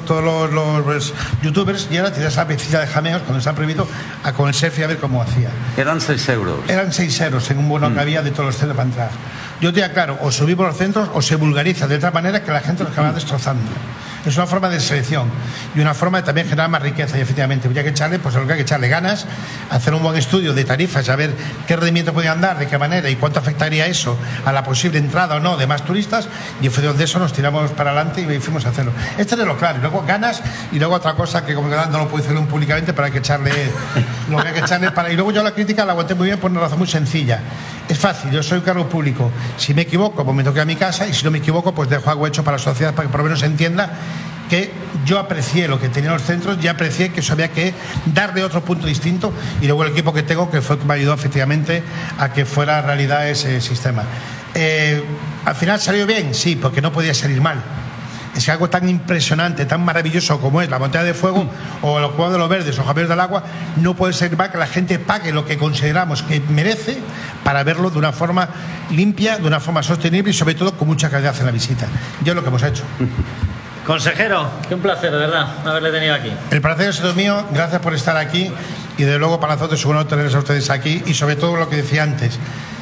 los youtubers y ahora tienes la piscina de Jameos, cuando está prohibido, con el selfie a ver cómo hacía. Eran 6 euros. Eran 6 euros en un bono que había de todos los centros para entrar. Yo te aclaro, o subimos los centros o se vulgariza de otra manera que la gente los acaba destrozando. Es una forma de selección y una forma de también generar más riqueza, y efectivamente habría que echarle, pues lo que hay que echarle ganas, hacer un buen estudio de tarifas, saber qué rendimiento podían dar, de qué manera y cuánto afectaría eso a la posible entrada o no de más turistas, y fue donde eso nos tiramos para adelante y fuimos a hacerlo. Esto es lo claro, y luego ganas, y luego otra cosa que como que no lo puedo decir públicamente, pero hay que echarle lo que hay que echarle para. Y luego yo la crítica la aguanté muy bien por una razón muy sencilla. Es fácil, yo soy un cargo público. Si me equivoco, pues me toqué a mi casa, y si no me equivoco, pues dejo algo hecho para la sociedad para que por lo menos se entienda que yo aprecié lo que tenían los centros, ya aprecié que eso había que darle otro punto distinto, y luego el equipo que tengo, que fue que me ayudó efectivamente a que fuera realidad ese sistema. Al final salió bien, sí, porque no podía salir mal. es algo tan impresionante, tan maravilloso como es la Montaña de Fuego o los Cuevas de los Verdes o Javier del Agua, no puede ser más que la gente pague lo que consideramos que merece para verlo de una forma limpia, de una forma sostenible y sobre todo con mucha calidad en la visita. Yo es lo que hemos hecho. Consejero, qué un placer, de verdad, haberle tenido aquí. El placer es todo mío, gracias por estar aquí y de luego para nosotros es un honor tenerles a ustedes aquí y sobre todo lo que decía antes.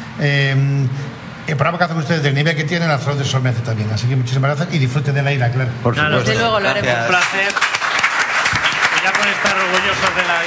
El programa que hacen ustedes del nivel que tienen, Lanzarote se merece también. Así que muchísimas gracias y disfruten de la isla, claro. Por supuesto. Desde luego lo haremos. Un placer. Y ya con estar orgullosos de la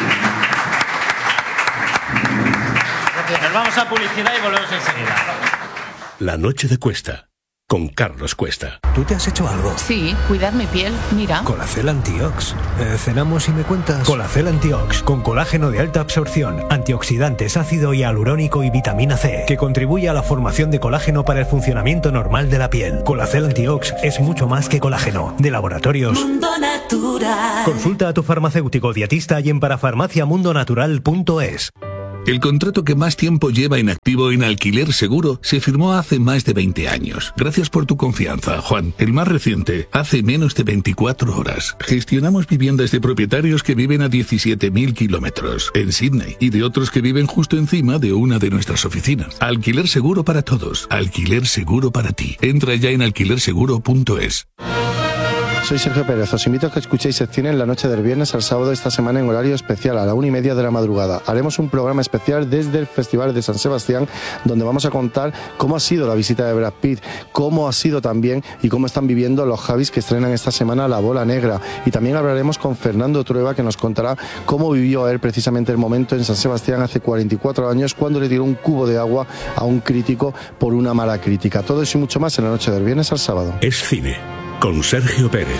isla. Nos vamos a publicidad y volvemos enseguida. La noche de Cuesta, con Carlos Cuesta. ¿Tú te has hecho algo? Sí, cuidar mi piel, mira. Colacel Antiox. Cenamos y me cuentas. Colacel Antiox, con colágeno de alta absorción, antioxidantes, ácido hialurónico y vitamina C, que contribuye a la formación de colágeno para el funcionamiento normal de la piel. Colacel Antiox es mucho más que colágeno. De Laboratorios Mundo Natural. Consulta a tu farmacéutico dietista y en parafarmaciamundonatural.es. El contrato que más tiempo lleva en activo en Alquiler Seguro se firmó hace más de 20 años. Gracias por tu confianza, Juan. El más reciente, hace menos de 24 horas. Gestionamos viviendas de propietarios que viven a 17.000 kilómetros en Sydney y de otros que viven justo encima de una de nuestras oficinas. Alquiler Seguro para todos. Alquiler Seguro para ti. Entra ya en alquilerseguro.es. Soy Sergio Pérez, os invito a que escuchéis Cine en la noche del viernes al sábado esta semana en horario especial a la 1:30 de la madrugada. Haremos un programa especial desde el Festival de San Sebastián, donde vamos a contar cómo ha sido la visita de Brad Pitt, cómo ha sido también y cómo están viviendo los Javis que estrenan esta semana La Bola Negra. Y también hablaremos con Fernando Trueba, que nos contará cómo vivió él precisamente el momento en San Sebastián hace 44 años cuando le tiró un cubo de agua a un crítico por una mala crítica. Todo eso y mucho más en la noche del viernes al sábado. Es Cine, con Sergio Pérez.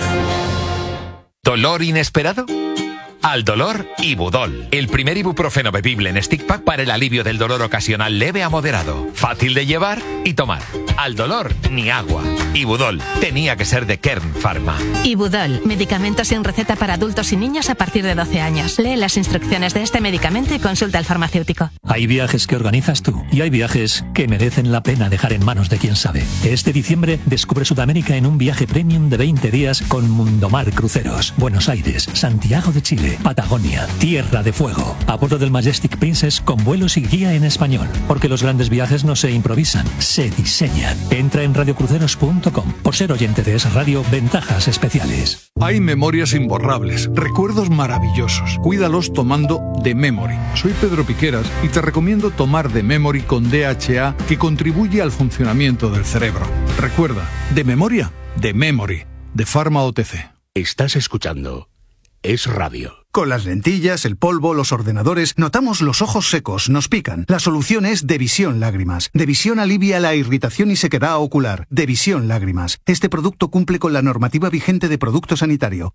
¿Dolor inesperado? Al dolor, Ibudol, el primer ibuprofeno bebible en stick pack para el alivio del dolor ocasional leve a moderado, fácil de llevar y tomar. Al dolor, ni agua. Ibudol, tenía que ser de Kern Pharma. Ibudol, medicamento sin receta para adultos y niños a partir de 12 años. Lee las instrucciones de este medicamento y consulta al farmacéutico. Hay viajes que organizas tú y hay viajes que merecen la pena dejar en manos de quien sabe. Este diciembre descubre Sudamérica en un viaje premium de 20 días con Mundomar Cruceros. Buenos Aires, Santiago de Chile, Patagonia, Tierra de Fuego. A bordo del Majestic Princess con vuelos y guía en español. Porque los grandes viajes no se improvisan, se diseñan. Entra en radiocruceros.com. Por ser oyente de Es Radio, ventajas especiales. Hay memorias imborrables, recuerdos maravillosos. Cuídalos tomando The Memory. Soy Pedro Piqueras y te recomiendo tomar The Memory con DHA, que contribuye al funcionamiento del cerebro. Recuerda, de memoria, The Memory, de Pharma OTC. Estás escuchando Es Radio. Con las lentillas, el polvo, los ordenadores, notamos los ojos secos, nos pican. La solución es Devisión Lágrimas. Devisión alivia la irritación y sequedad ocular. Devisión Lágrimas. Este producto cumple con la normativa vigente de producto sanitario.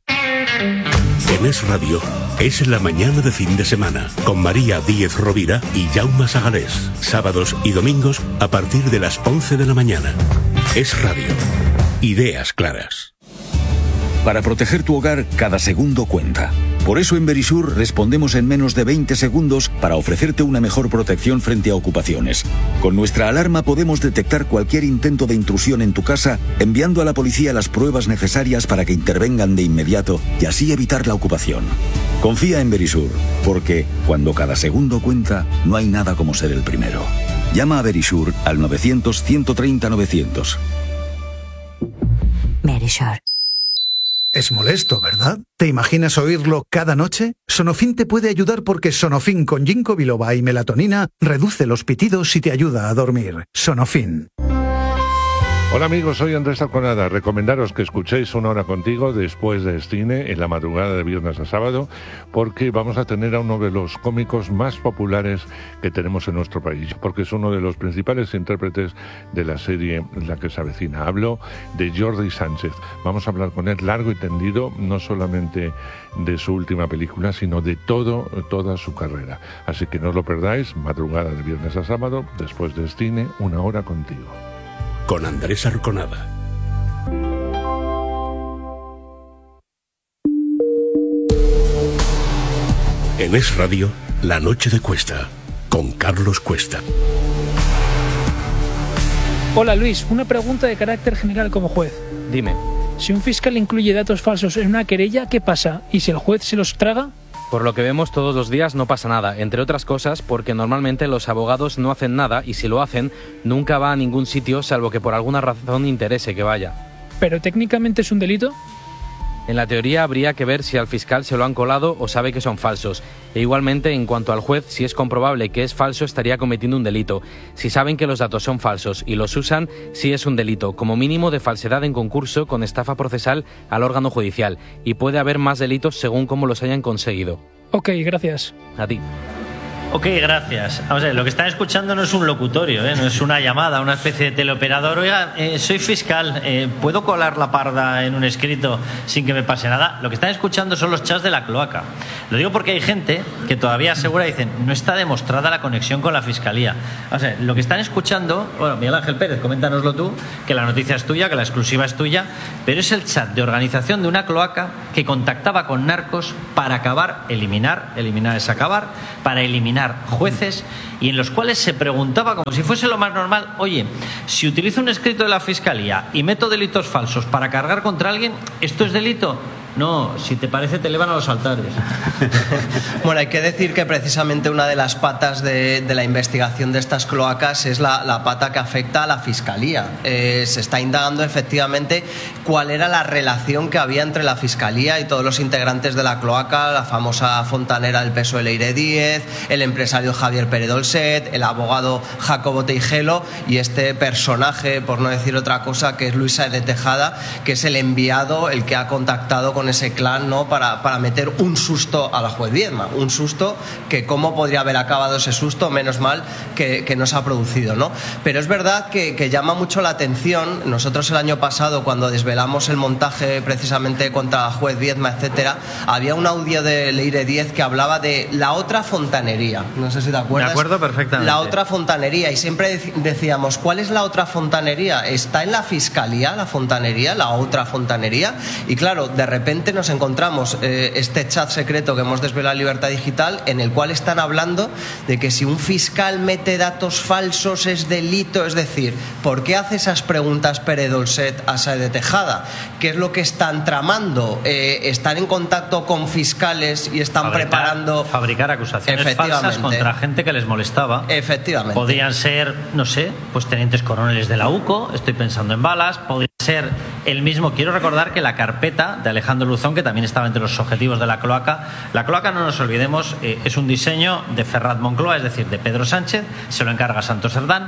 En Es Radio, es la mañana de fin de semana, con María Díez Rovira y Jaume Sagalés. Sábados y domingos a partir de las 11 de la mañana. Es Radio. Ideas claras. Para proteger tu hogar, cada segundo cuenta. Por eso en Verisur respondemos en menos de 20 segundos para ofrecerte una mejor protección frente a ocupaciones. Con nuestra alarma podemos detectar cualquier intento de intrusión en tu casa, enviando a la policía las pruebas necesarias para que intervengan de inmediato y así evitar la ocupación. Confía en Verisur, porque cuando cada segundo cuenta, no hay nada como ser el primero. Llama a Verisur al 900-130-900. Verisur. Es molesto, ¿verdad? ¿Te imaginas oírlo cada noche? Sonofin te puede ayudar porque Sonofin con ginkgo biloba y melatonina reduce los pitidos y te ayuda a dormir. Sonofin. Hola amigos, soy Andrés Arconada. Recomendaros que escuchéis Una Hora Contigo después de cine en la madrugada de viernes a sábado, porque vamos a tener a uno de los cómicos más populares que tenemos en nuestro país, porque es uno de los principales intérpretes de la serie La que se avecina. Hablo de Jordi Sánchez. Vamos a hablar con él largo y tendido, no solamente de su última película, sino de toda su carrera. Así que no os lo perdáis, madrugada de viernes a sábado, después de cine, Una Hora Contigo. Con Andrés Arconada. En Es Radio, La Noche de Cuesta, con Carlos Cuesta. Hola Luis, una pregunta de carácter general como juez. Dime. Si un fiscal incluye datos falsos en una querella, ¿qué pasa? ¿Y si el juez se los traga? Por lo que vemos todos los días no pasa nada, entre otras cosas porque normalmente los abogados no hacen nada y si lo hacen nunca va a ningún sitio salvo que por alguna razón interese que vaya. ¿Pero técnicamente es un delito? En la teoría habría que ver si al fiscal se lo han colado o sabe que son falsos. E igualmente, en cuanto al juez, si es comprobable que es falso, estaría cometiendo un delito. Si saben que los datos son falsos y los usan, sí es un delito, como mínimo de falsedad en concurso con estafa procesal al órgano judicial. Y puede haber más delitos según cómo los hayan conseguido. Ok, gracias. A ti. Ok, gracias. Vamos a ver, lo que están escuchando no es un locutorio, no es una llamada, una especie de teleoperador. Oiga, soy fiscal, ¿puedo colar la parda en un escrito sin que me pase nada? Lo que están escuchando son los chats de la cloaca. Lo digo porque hay gente que todavía asegura, dicen, no está demostrada la conexión con la fiscalía. O sea, lo que están escuchando, bueno, Miguel Ángel Pérez, coméntanoslo tú, que la noticia es tuya, que la exclusiva es tuya, pero es el chat de organización de una cloaca que contactaba con narcos para eliminar es acabar, para eliminar jueces y en los cuales se preguntaba como si fuese lo más normal, oye, si utilizo un escrito de la fiscalía y meto delitos falsos para cargar contra alguien, ¿esto es delito? No, si te parece te elevan a los altares. Bueno, hay que decir que precisamente una de las patas de la investigación de estas cloacas es la pata que afecta a la Fiscalía. Se está indagando efectivamente cuál era la relación que había entre la Fiscalía y todos los integrantes de la cloaca, la famosa fontanera del PSOE Leire Díez, el empresario Javier Pérez Dolcet, el abogado Jacobo Teijelo y este personaje, por no decir otra cosa, que es Luis Sáez de Tejada, que es el enviado, el que ha contactado con ese clan, ¿no? para meter un susto a la juez Viedma, un susto que cómo podría haber acabado ese susto, menos mal que no se ha producido, ¿no? Pero es verdad que llama mucho la atención. Nosotros el año pasado, cuando desvelamos el montaje precisamente contra la juez Viedma, etcétera, había un audio de Leire Díez que hablaba de la otra fontanería, no sé si te acuerdas. Me acuerdo perfectamente. La otra fontanería, y siempre decíamos, ¿cuál es la otra fontanería? ¿Está en la Fiscalía la fontanería, la otra fontanería? Y claro, de repente nos encontramos este chat secreto que hemos desvelado en Libertad Digital, en el cual están hablando de que si un fiscal mete datos falsos es delito. Es decir, ¿por qué hace esas preguntas Pérez Dolcet a Sáez de Tejada? ¿Qué es lo que están tramando? ¿Están en contacto con fiscales y están preparando... Fabricar acusaciones falsas contra gente que les molestaba. Efectivamente. Podrían ser, no sé, pues tenientes coroneles de la UCO, estoy pensando en Balas, podría ser el mismo. Quiero recordar que la carpeta de Alejandro Luzón, que también estaba entre los objetivos de la cloaca, no nos olvidemos, es un diseño de Ferrat Moncloa, es decir, de Pedro Sánchez, se lo encarga Santos Cerdán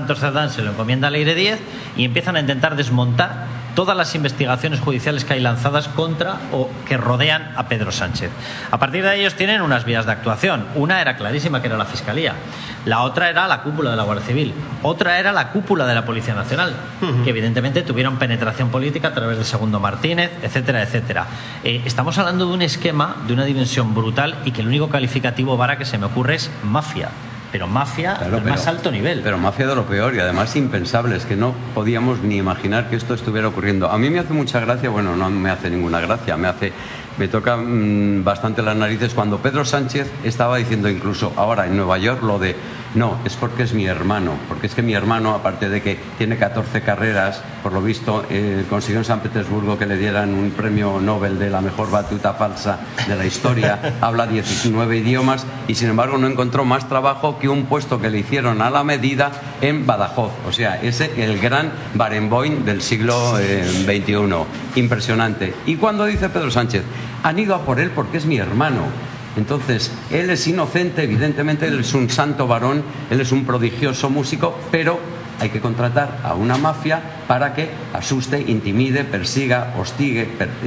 se lo encomienda a Leire Díez y empiezan a intentar desmontar todas las investigaciones judiciales que hay lanzadas contra o que rodean a Pedro Sánchez. A partir de ahí ellos tienen unas vías de actuación. Una era clarísima, que era la Fiscalía. La otra era la cúpula de la Guardia Civil. Otra era la cúpula de la Policía Nacional, que evidentemente tuvieron penetración política a través de Segundo Martínez, etcétera, etcétera. Estamos hablando de un esquema de una dimensión brutal y que el único calificativo vara que se me ocurre es mafia. Pero mafia del más alto nivel. Pero mafia de lo peor y además impensable. Es que no podíamos ni imaginar que esto estuviera ocurriendo. A mí me hace mucha gracia, bueno, no me hace ninguna gracia, me toca bastante las narices cuando Pedro Sánchez estaba diciendo incluso ahora en Nueva York lo de no, es porque es mi hermano, porque es que mi hermano, aparte de que tiene 14 carreras, por lo visto consiguió en San Petersburgo que le dieran un premio Nobel de la mejor batuta falsa de la historia, habla 19 idiomas y sin embargo no encontró más trabajo que un puesto que le hicieron a la medida en Badajoz, o sea, el gran Barenboim del siglo XXI, impresionante. Y cuando dice Pedro Sánchez, han ido a por él porque es mi hermano. Entonces, él es inocente, evidentemente, él es un santo varón, él es un prodigioso músico, pero hay que contratar a una mafia para que asuste, intimide, persiga, hostigue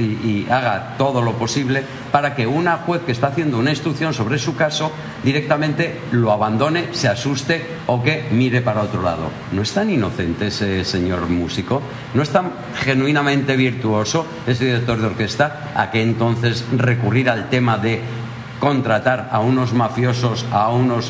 y haga todo lo posible para que una juez que está haciendo una instrucción sobre su caso directamente lo abandone, se asuste o que mire para otro lado. ¿No es tan inocente ese señor músico? ¿No es tan genuinamente virtuoso ese director de orquesta? ¿A qué entonces recurrir al tema de contratar a unos mafiosos, a unos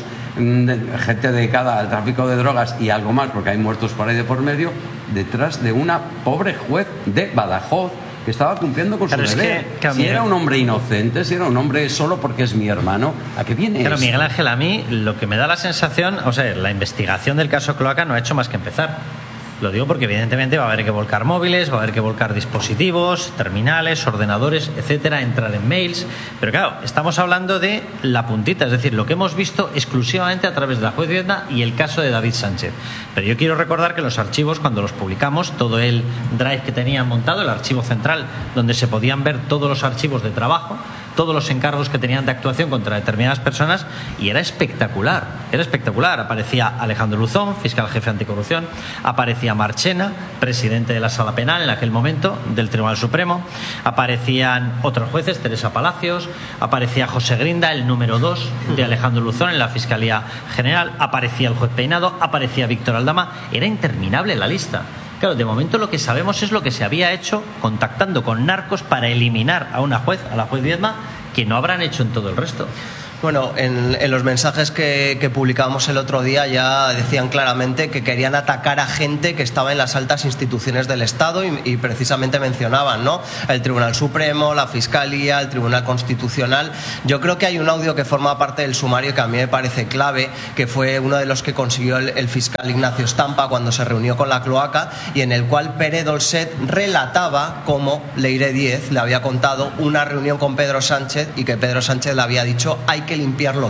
gente dedicada al tráfico de drogas y algo más, porque hay muertos por ahí de por medio, detrás de una pobre juez de Badajoz que estaba cumpliendo con su deber? Si era un hombre inocente, si era un hombre solo porque es mi hermano, ¿a qué viene eso? Pero Miguel Ángel, a mí lo que me da la sensación, o sea, la investigación del caso Cloaca no ha hecho más que empezar. Lo digo porque evidentemente va a haber que volcar móviles, va a haber que volcar dispositivos, terminales, ordenadores, etcétera, entrar en mails. Pero claro, estamos hablando de la puntita, es decir, lo que hemos visto exclusivamente a través de la juez Viedma y el caso de David Sánchez. Pero yo quiero recordar que los archivos, cuando los publicamos, todo el drive que tenían montado, el archivo central, donde se podían ver todos los archivos de trabajo, todos los encargos que tenían de actuación contra determinadas personas, y era espectacular, Aparecía Alejandro Luzón, fiscal jefe anticorrupción, aparecía Marchena, presidente de la Sala Penal en aquel momento del Tribunal Supremo, aparecían otros jueces, Teresa Palacios, aparecía José Grinda, el número 2 de Alejandro Luzón en la Fiscalía General, aparecía el juez Peinado, aparecía Víctor Aldama, era interminable la lista. Claro, de momento lo que sabemos es lo que se había hecho contactando con narcos para eliminar a una juez, a la juez Viedma, que no habrán hecho en todo el resto. Bueno, en los mensajes que publicábamos el otro día ya decían claramente que querían atacar a gente que estaba en las altas instituciones del Estado y precisamente mencionaban, ¿no?, el Tribunal Supremo, la Fiscalía, el Tribunal Constitucional. Yo creo que hay un audio que forma parte del sumario que a mí me parece clave, que fue uno de los que consiguió el fiscal Ignacio Estampa cuando se reunió con la cloaca, y en el cual Pere Dolcet relataba cómo Leire Díez le había contado una reunión con Pedro Sánchez y que Pedro Sánchez le había dicho: hay que limpiarlo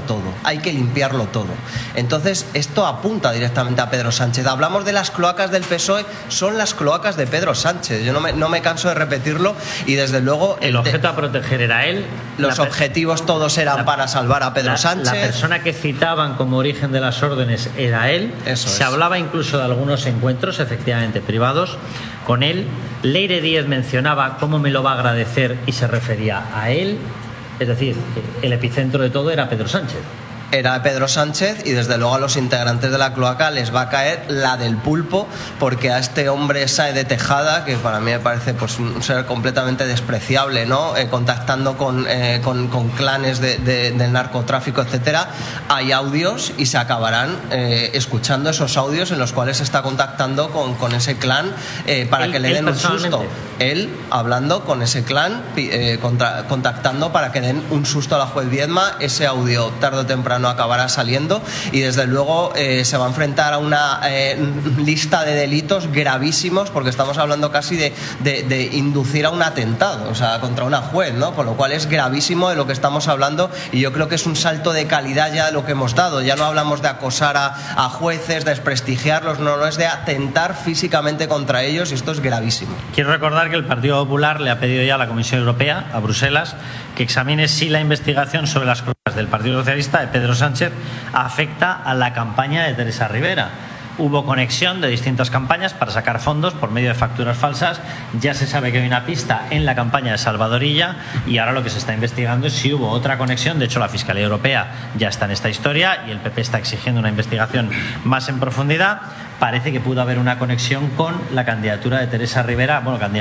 todo. Entonces, esto apunta directamente a Pedro Sánchez. Hablamos de las cloacas del PSOE, son las cloacas de Pedro Sánchez. Yo no me canso de repetirlo, y desde luego el objeto a proteger era él. Los objetivos todos eran para salvar a Pedro Sánchez. La persona que citaban como origen de las órdenes era él. Se hablaba incluso de algunos encuentros, efectivamente, privados con él. Leire Díez mencionaba cómo me lo va a agradecer y se refería a él. Es decir, el epicentro de todo era Pedro Sánchez. Era Pedro Sánchez, y desde luego a los integrantes de la cloaca les va a caer la del pulpo, porque a este hombre Sáez de Tejada, que para mí me parece pues un ser completamente despreciable, ¿no?, contactando con clanes del narcotráfico, etcétera, hay audios y se acabarán escuchando esos audios en los cuales se está contactando con ese clan para que le den un susto. Él hablando con ese clan, contactando para que den un susto a la juez Viedma. Ese audio tarde o temprano acabará saliendo, y desde luego se va a enfrentar a una lista de delitos gravísimos, porque estamos hablando casi de inducir a un atentado, o sea, contra una juez, ¿no? Con lo cual es gravísimo de lo que estamos hablando, y yo creo que es un salto de calidad ya de lo que hemos dado. Ya no hablamos de acosar a jueces, de desprestigiarlos, no, es de atentar físicamente contra ellos, y esto es gravísimo. Quiero recordar que el Partido Popular le ha pedido ya a la Comisión Europea, a Bruselas, que examine si la investigación sobre las cosas del Partido Socialista de Pedro Sánchez afecta a la campaña de Teresa Rivera. Hubo conexión de distintas campañas para sacar fondos por medio de facturas falsas. Ya se sabe que hay una pista en la campaña de Salvador Illa, y ahora lo que se está investigando es si hubo otra conexión. De hecho, la Fiscalía Europea ya está en esta historia y el PP está exigiendo una investigación más en profundidad. Parece que pudo haber una conexión con la candidatura de Teresa Rivera,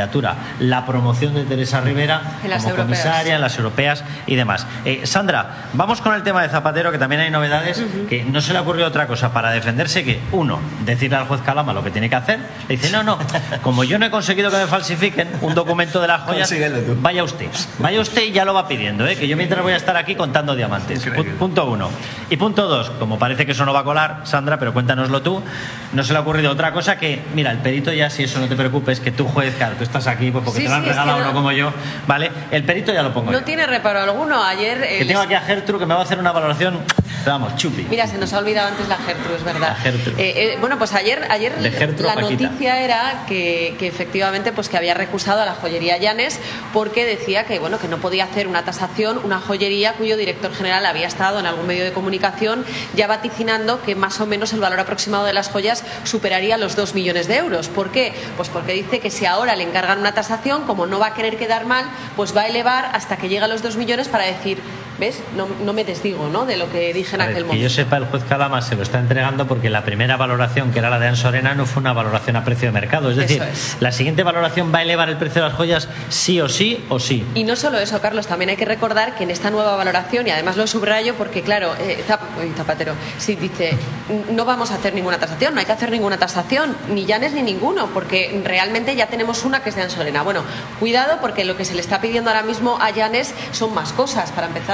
la promoción de Teresa Rivera como comisaria en las europeas y demás. Sandra, vamos con el tema de Zapatero, que también hay novedades, que no se le ocurrió otra cosa para defenderse que, uno, decirle al juez Calama lo que tiene que hacer. Le dice, no, como yo no he conseguido que me falsifiquen un documento de las joyas, vaya usted y ya lo va pidiendo, que yo mientras voy a estar aquí contando diamantes. Punto uno. Y punto dos, como parece que eso no va a colar, Sandra, pero cuéntanoslo tú, no se le ha ocurrido otra cosa que, mira, el perito ya, si eso no te preocupes, que tú juez, claro, tú estás aquí pues porque te lo han regalado, no como yo, ¿vale? El perito ya lo pongo no yo. Tiene reparo alguno. Ayer que tengo aquí a Gertrude, que me va a hacer una valoración, vamos, chupi. Mira, se nos ha olvidado antes la Gertrude, es verdad. Bueno, pues ayer la noticia era que efectivamente pues que había recusado a la joyería Llanes, porque decía que bueno, que no podía hacer una tasación, una joyería cuyo director general había estado en algún medio de comunicación ya vaticinando que más o menos el valor aproximado de las joyas superaría los 2 millones de euros. ¿Por qué? Pues porque dice que si ahora le encargan una tasación, como no va a querer quedar mal, pues va a elevar hasta que llegue a los 2 millones para decir, ¿ves? No me desdigo, ¿no?, de lo que dije en aquel momento. Que yo sepa, el juez Calama se lo está entregando porque la primera valoración, que era la de Ansorena, no fue una valoración a precio de mercado. Es decir, la siguiente valoración va a elevar el precio de las joyas sí o sí o sí. Y no solo eso, Carlos, también hay que recordar que en esta nueva valoración, y además lo subrayo porque, claro, Zapatero, sí dice, no vamos a hacer ninguna tasación, no hay que hacer ninguna tasación, ni Llanes ni ninguno, porque realmente ya tenemos una que es de Ansorena. Bueno, cuidado, porque lo que se le está pidiendo ahora mismo a Llanes son más cosas. Para empezar,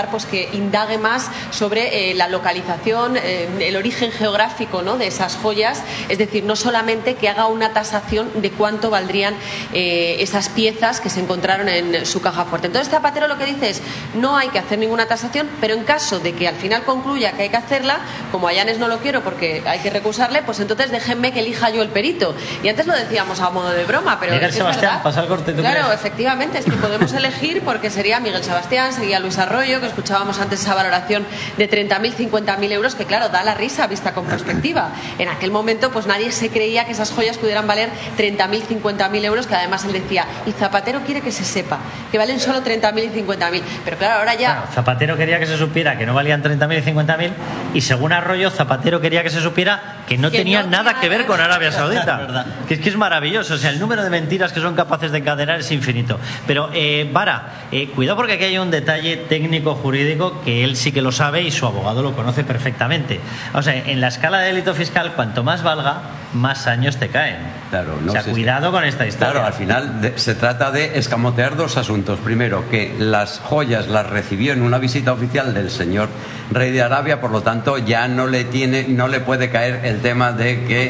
pues que indague más sobre la localización, el origen geográfico, ¿no?, de esas joyas, es decir, no solamente que haga una tasación de cuánto valdrían esas piezas que se encontraron en su caja fuerte. Entonces Zapatero lo que dice es: no hay que hacer ninguna tasación, pero en caso de que al final concluya que hay que hacerla, como a Llanes no lo quiero porque hay que recusarle, pues entonces déjenme que elija yo el perito. Y antes lo decíamos a modo de broma, pero Miguel es Sebastián, verdad. pasa el corte. Claro, efectivamente, es que podemos elegir, porque sería Miguel Sebastián, seguía Luis Arroyo, que escuchábamos antes esa valoración de 30.000, 50.000 euros, que claro, da la risa vista con perspectiva. En aquel momento pues nadie se creía que esas joyas pudieran valer 30.000, 50.000 euros, que además él decía, y Zapatero quiere que se sepa que valen solo 30.000 y 50.000. Pero claro, ahora ya... Claro, Zapatero quería que se supiera que no valían 30.000 y 50.000, y según Arroyo, Zapatero quería que se supiera que no tenía nada que ver con Arabia Saudita. Que es maravilloso, o sea, el número de mentiras que son capaces de encadenar es infinito. Pero, Vara, cuidado, porque aquí hay un detalle técnico jurídico que él sí que lo sabe y su abogado lo conoce perfectamente. O sea, en la escala de delito fiscal, cuanto más valga, más años te caen. Claro, o sea, cuidado con esta historia. Claro, al final se trata de escamotear dos asuntos. Primero, que las joyas las recibió en una visita oficial del señor rey de Arabia, por lo tanto ya no le puede caer el tema de que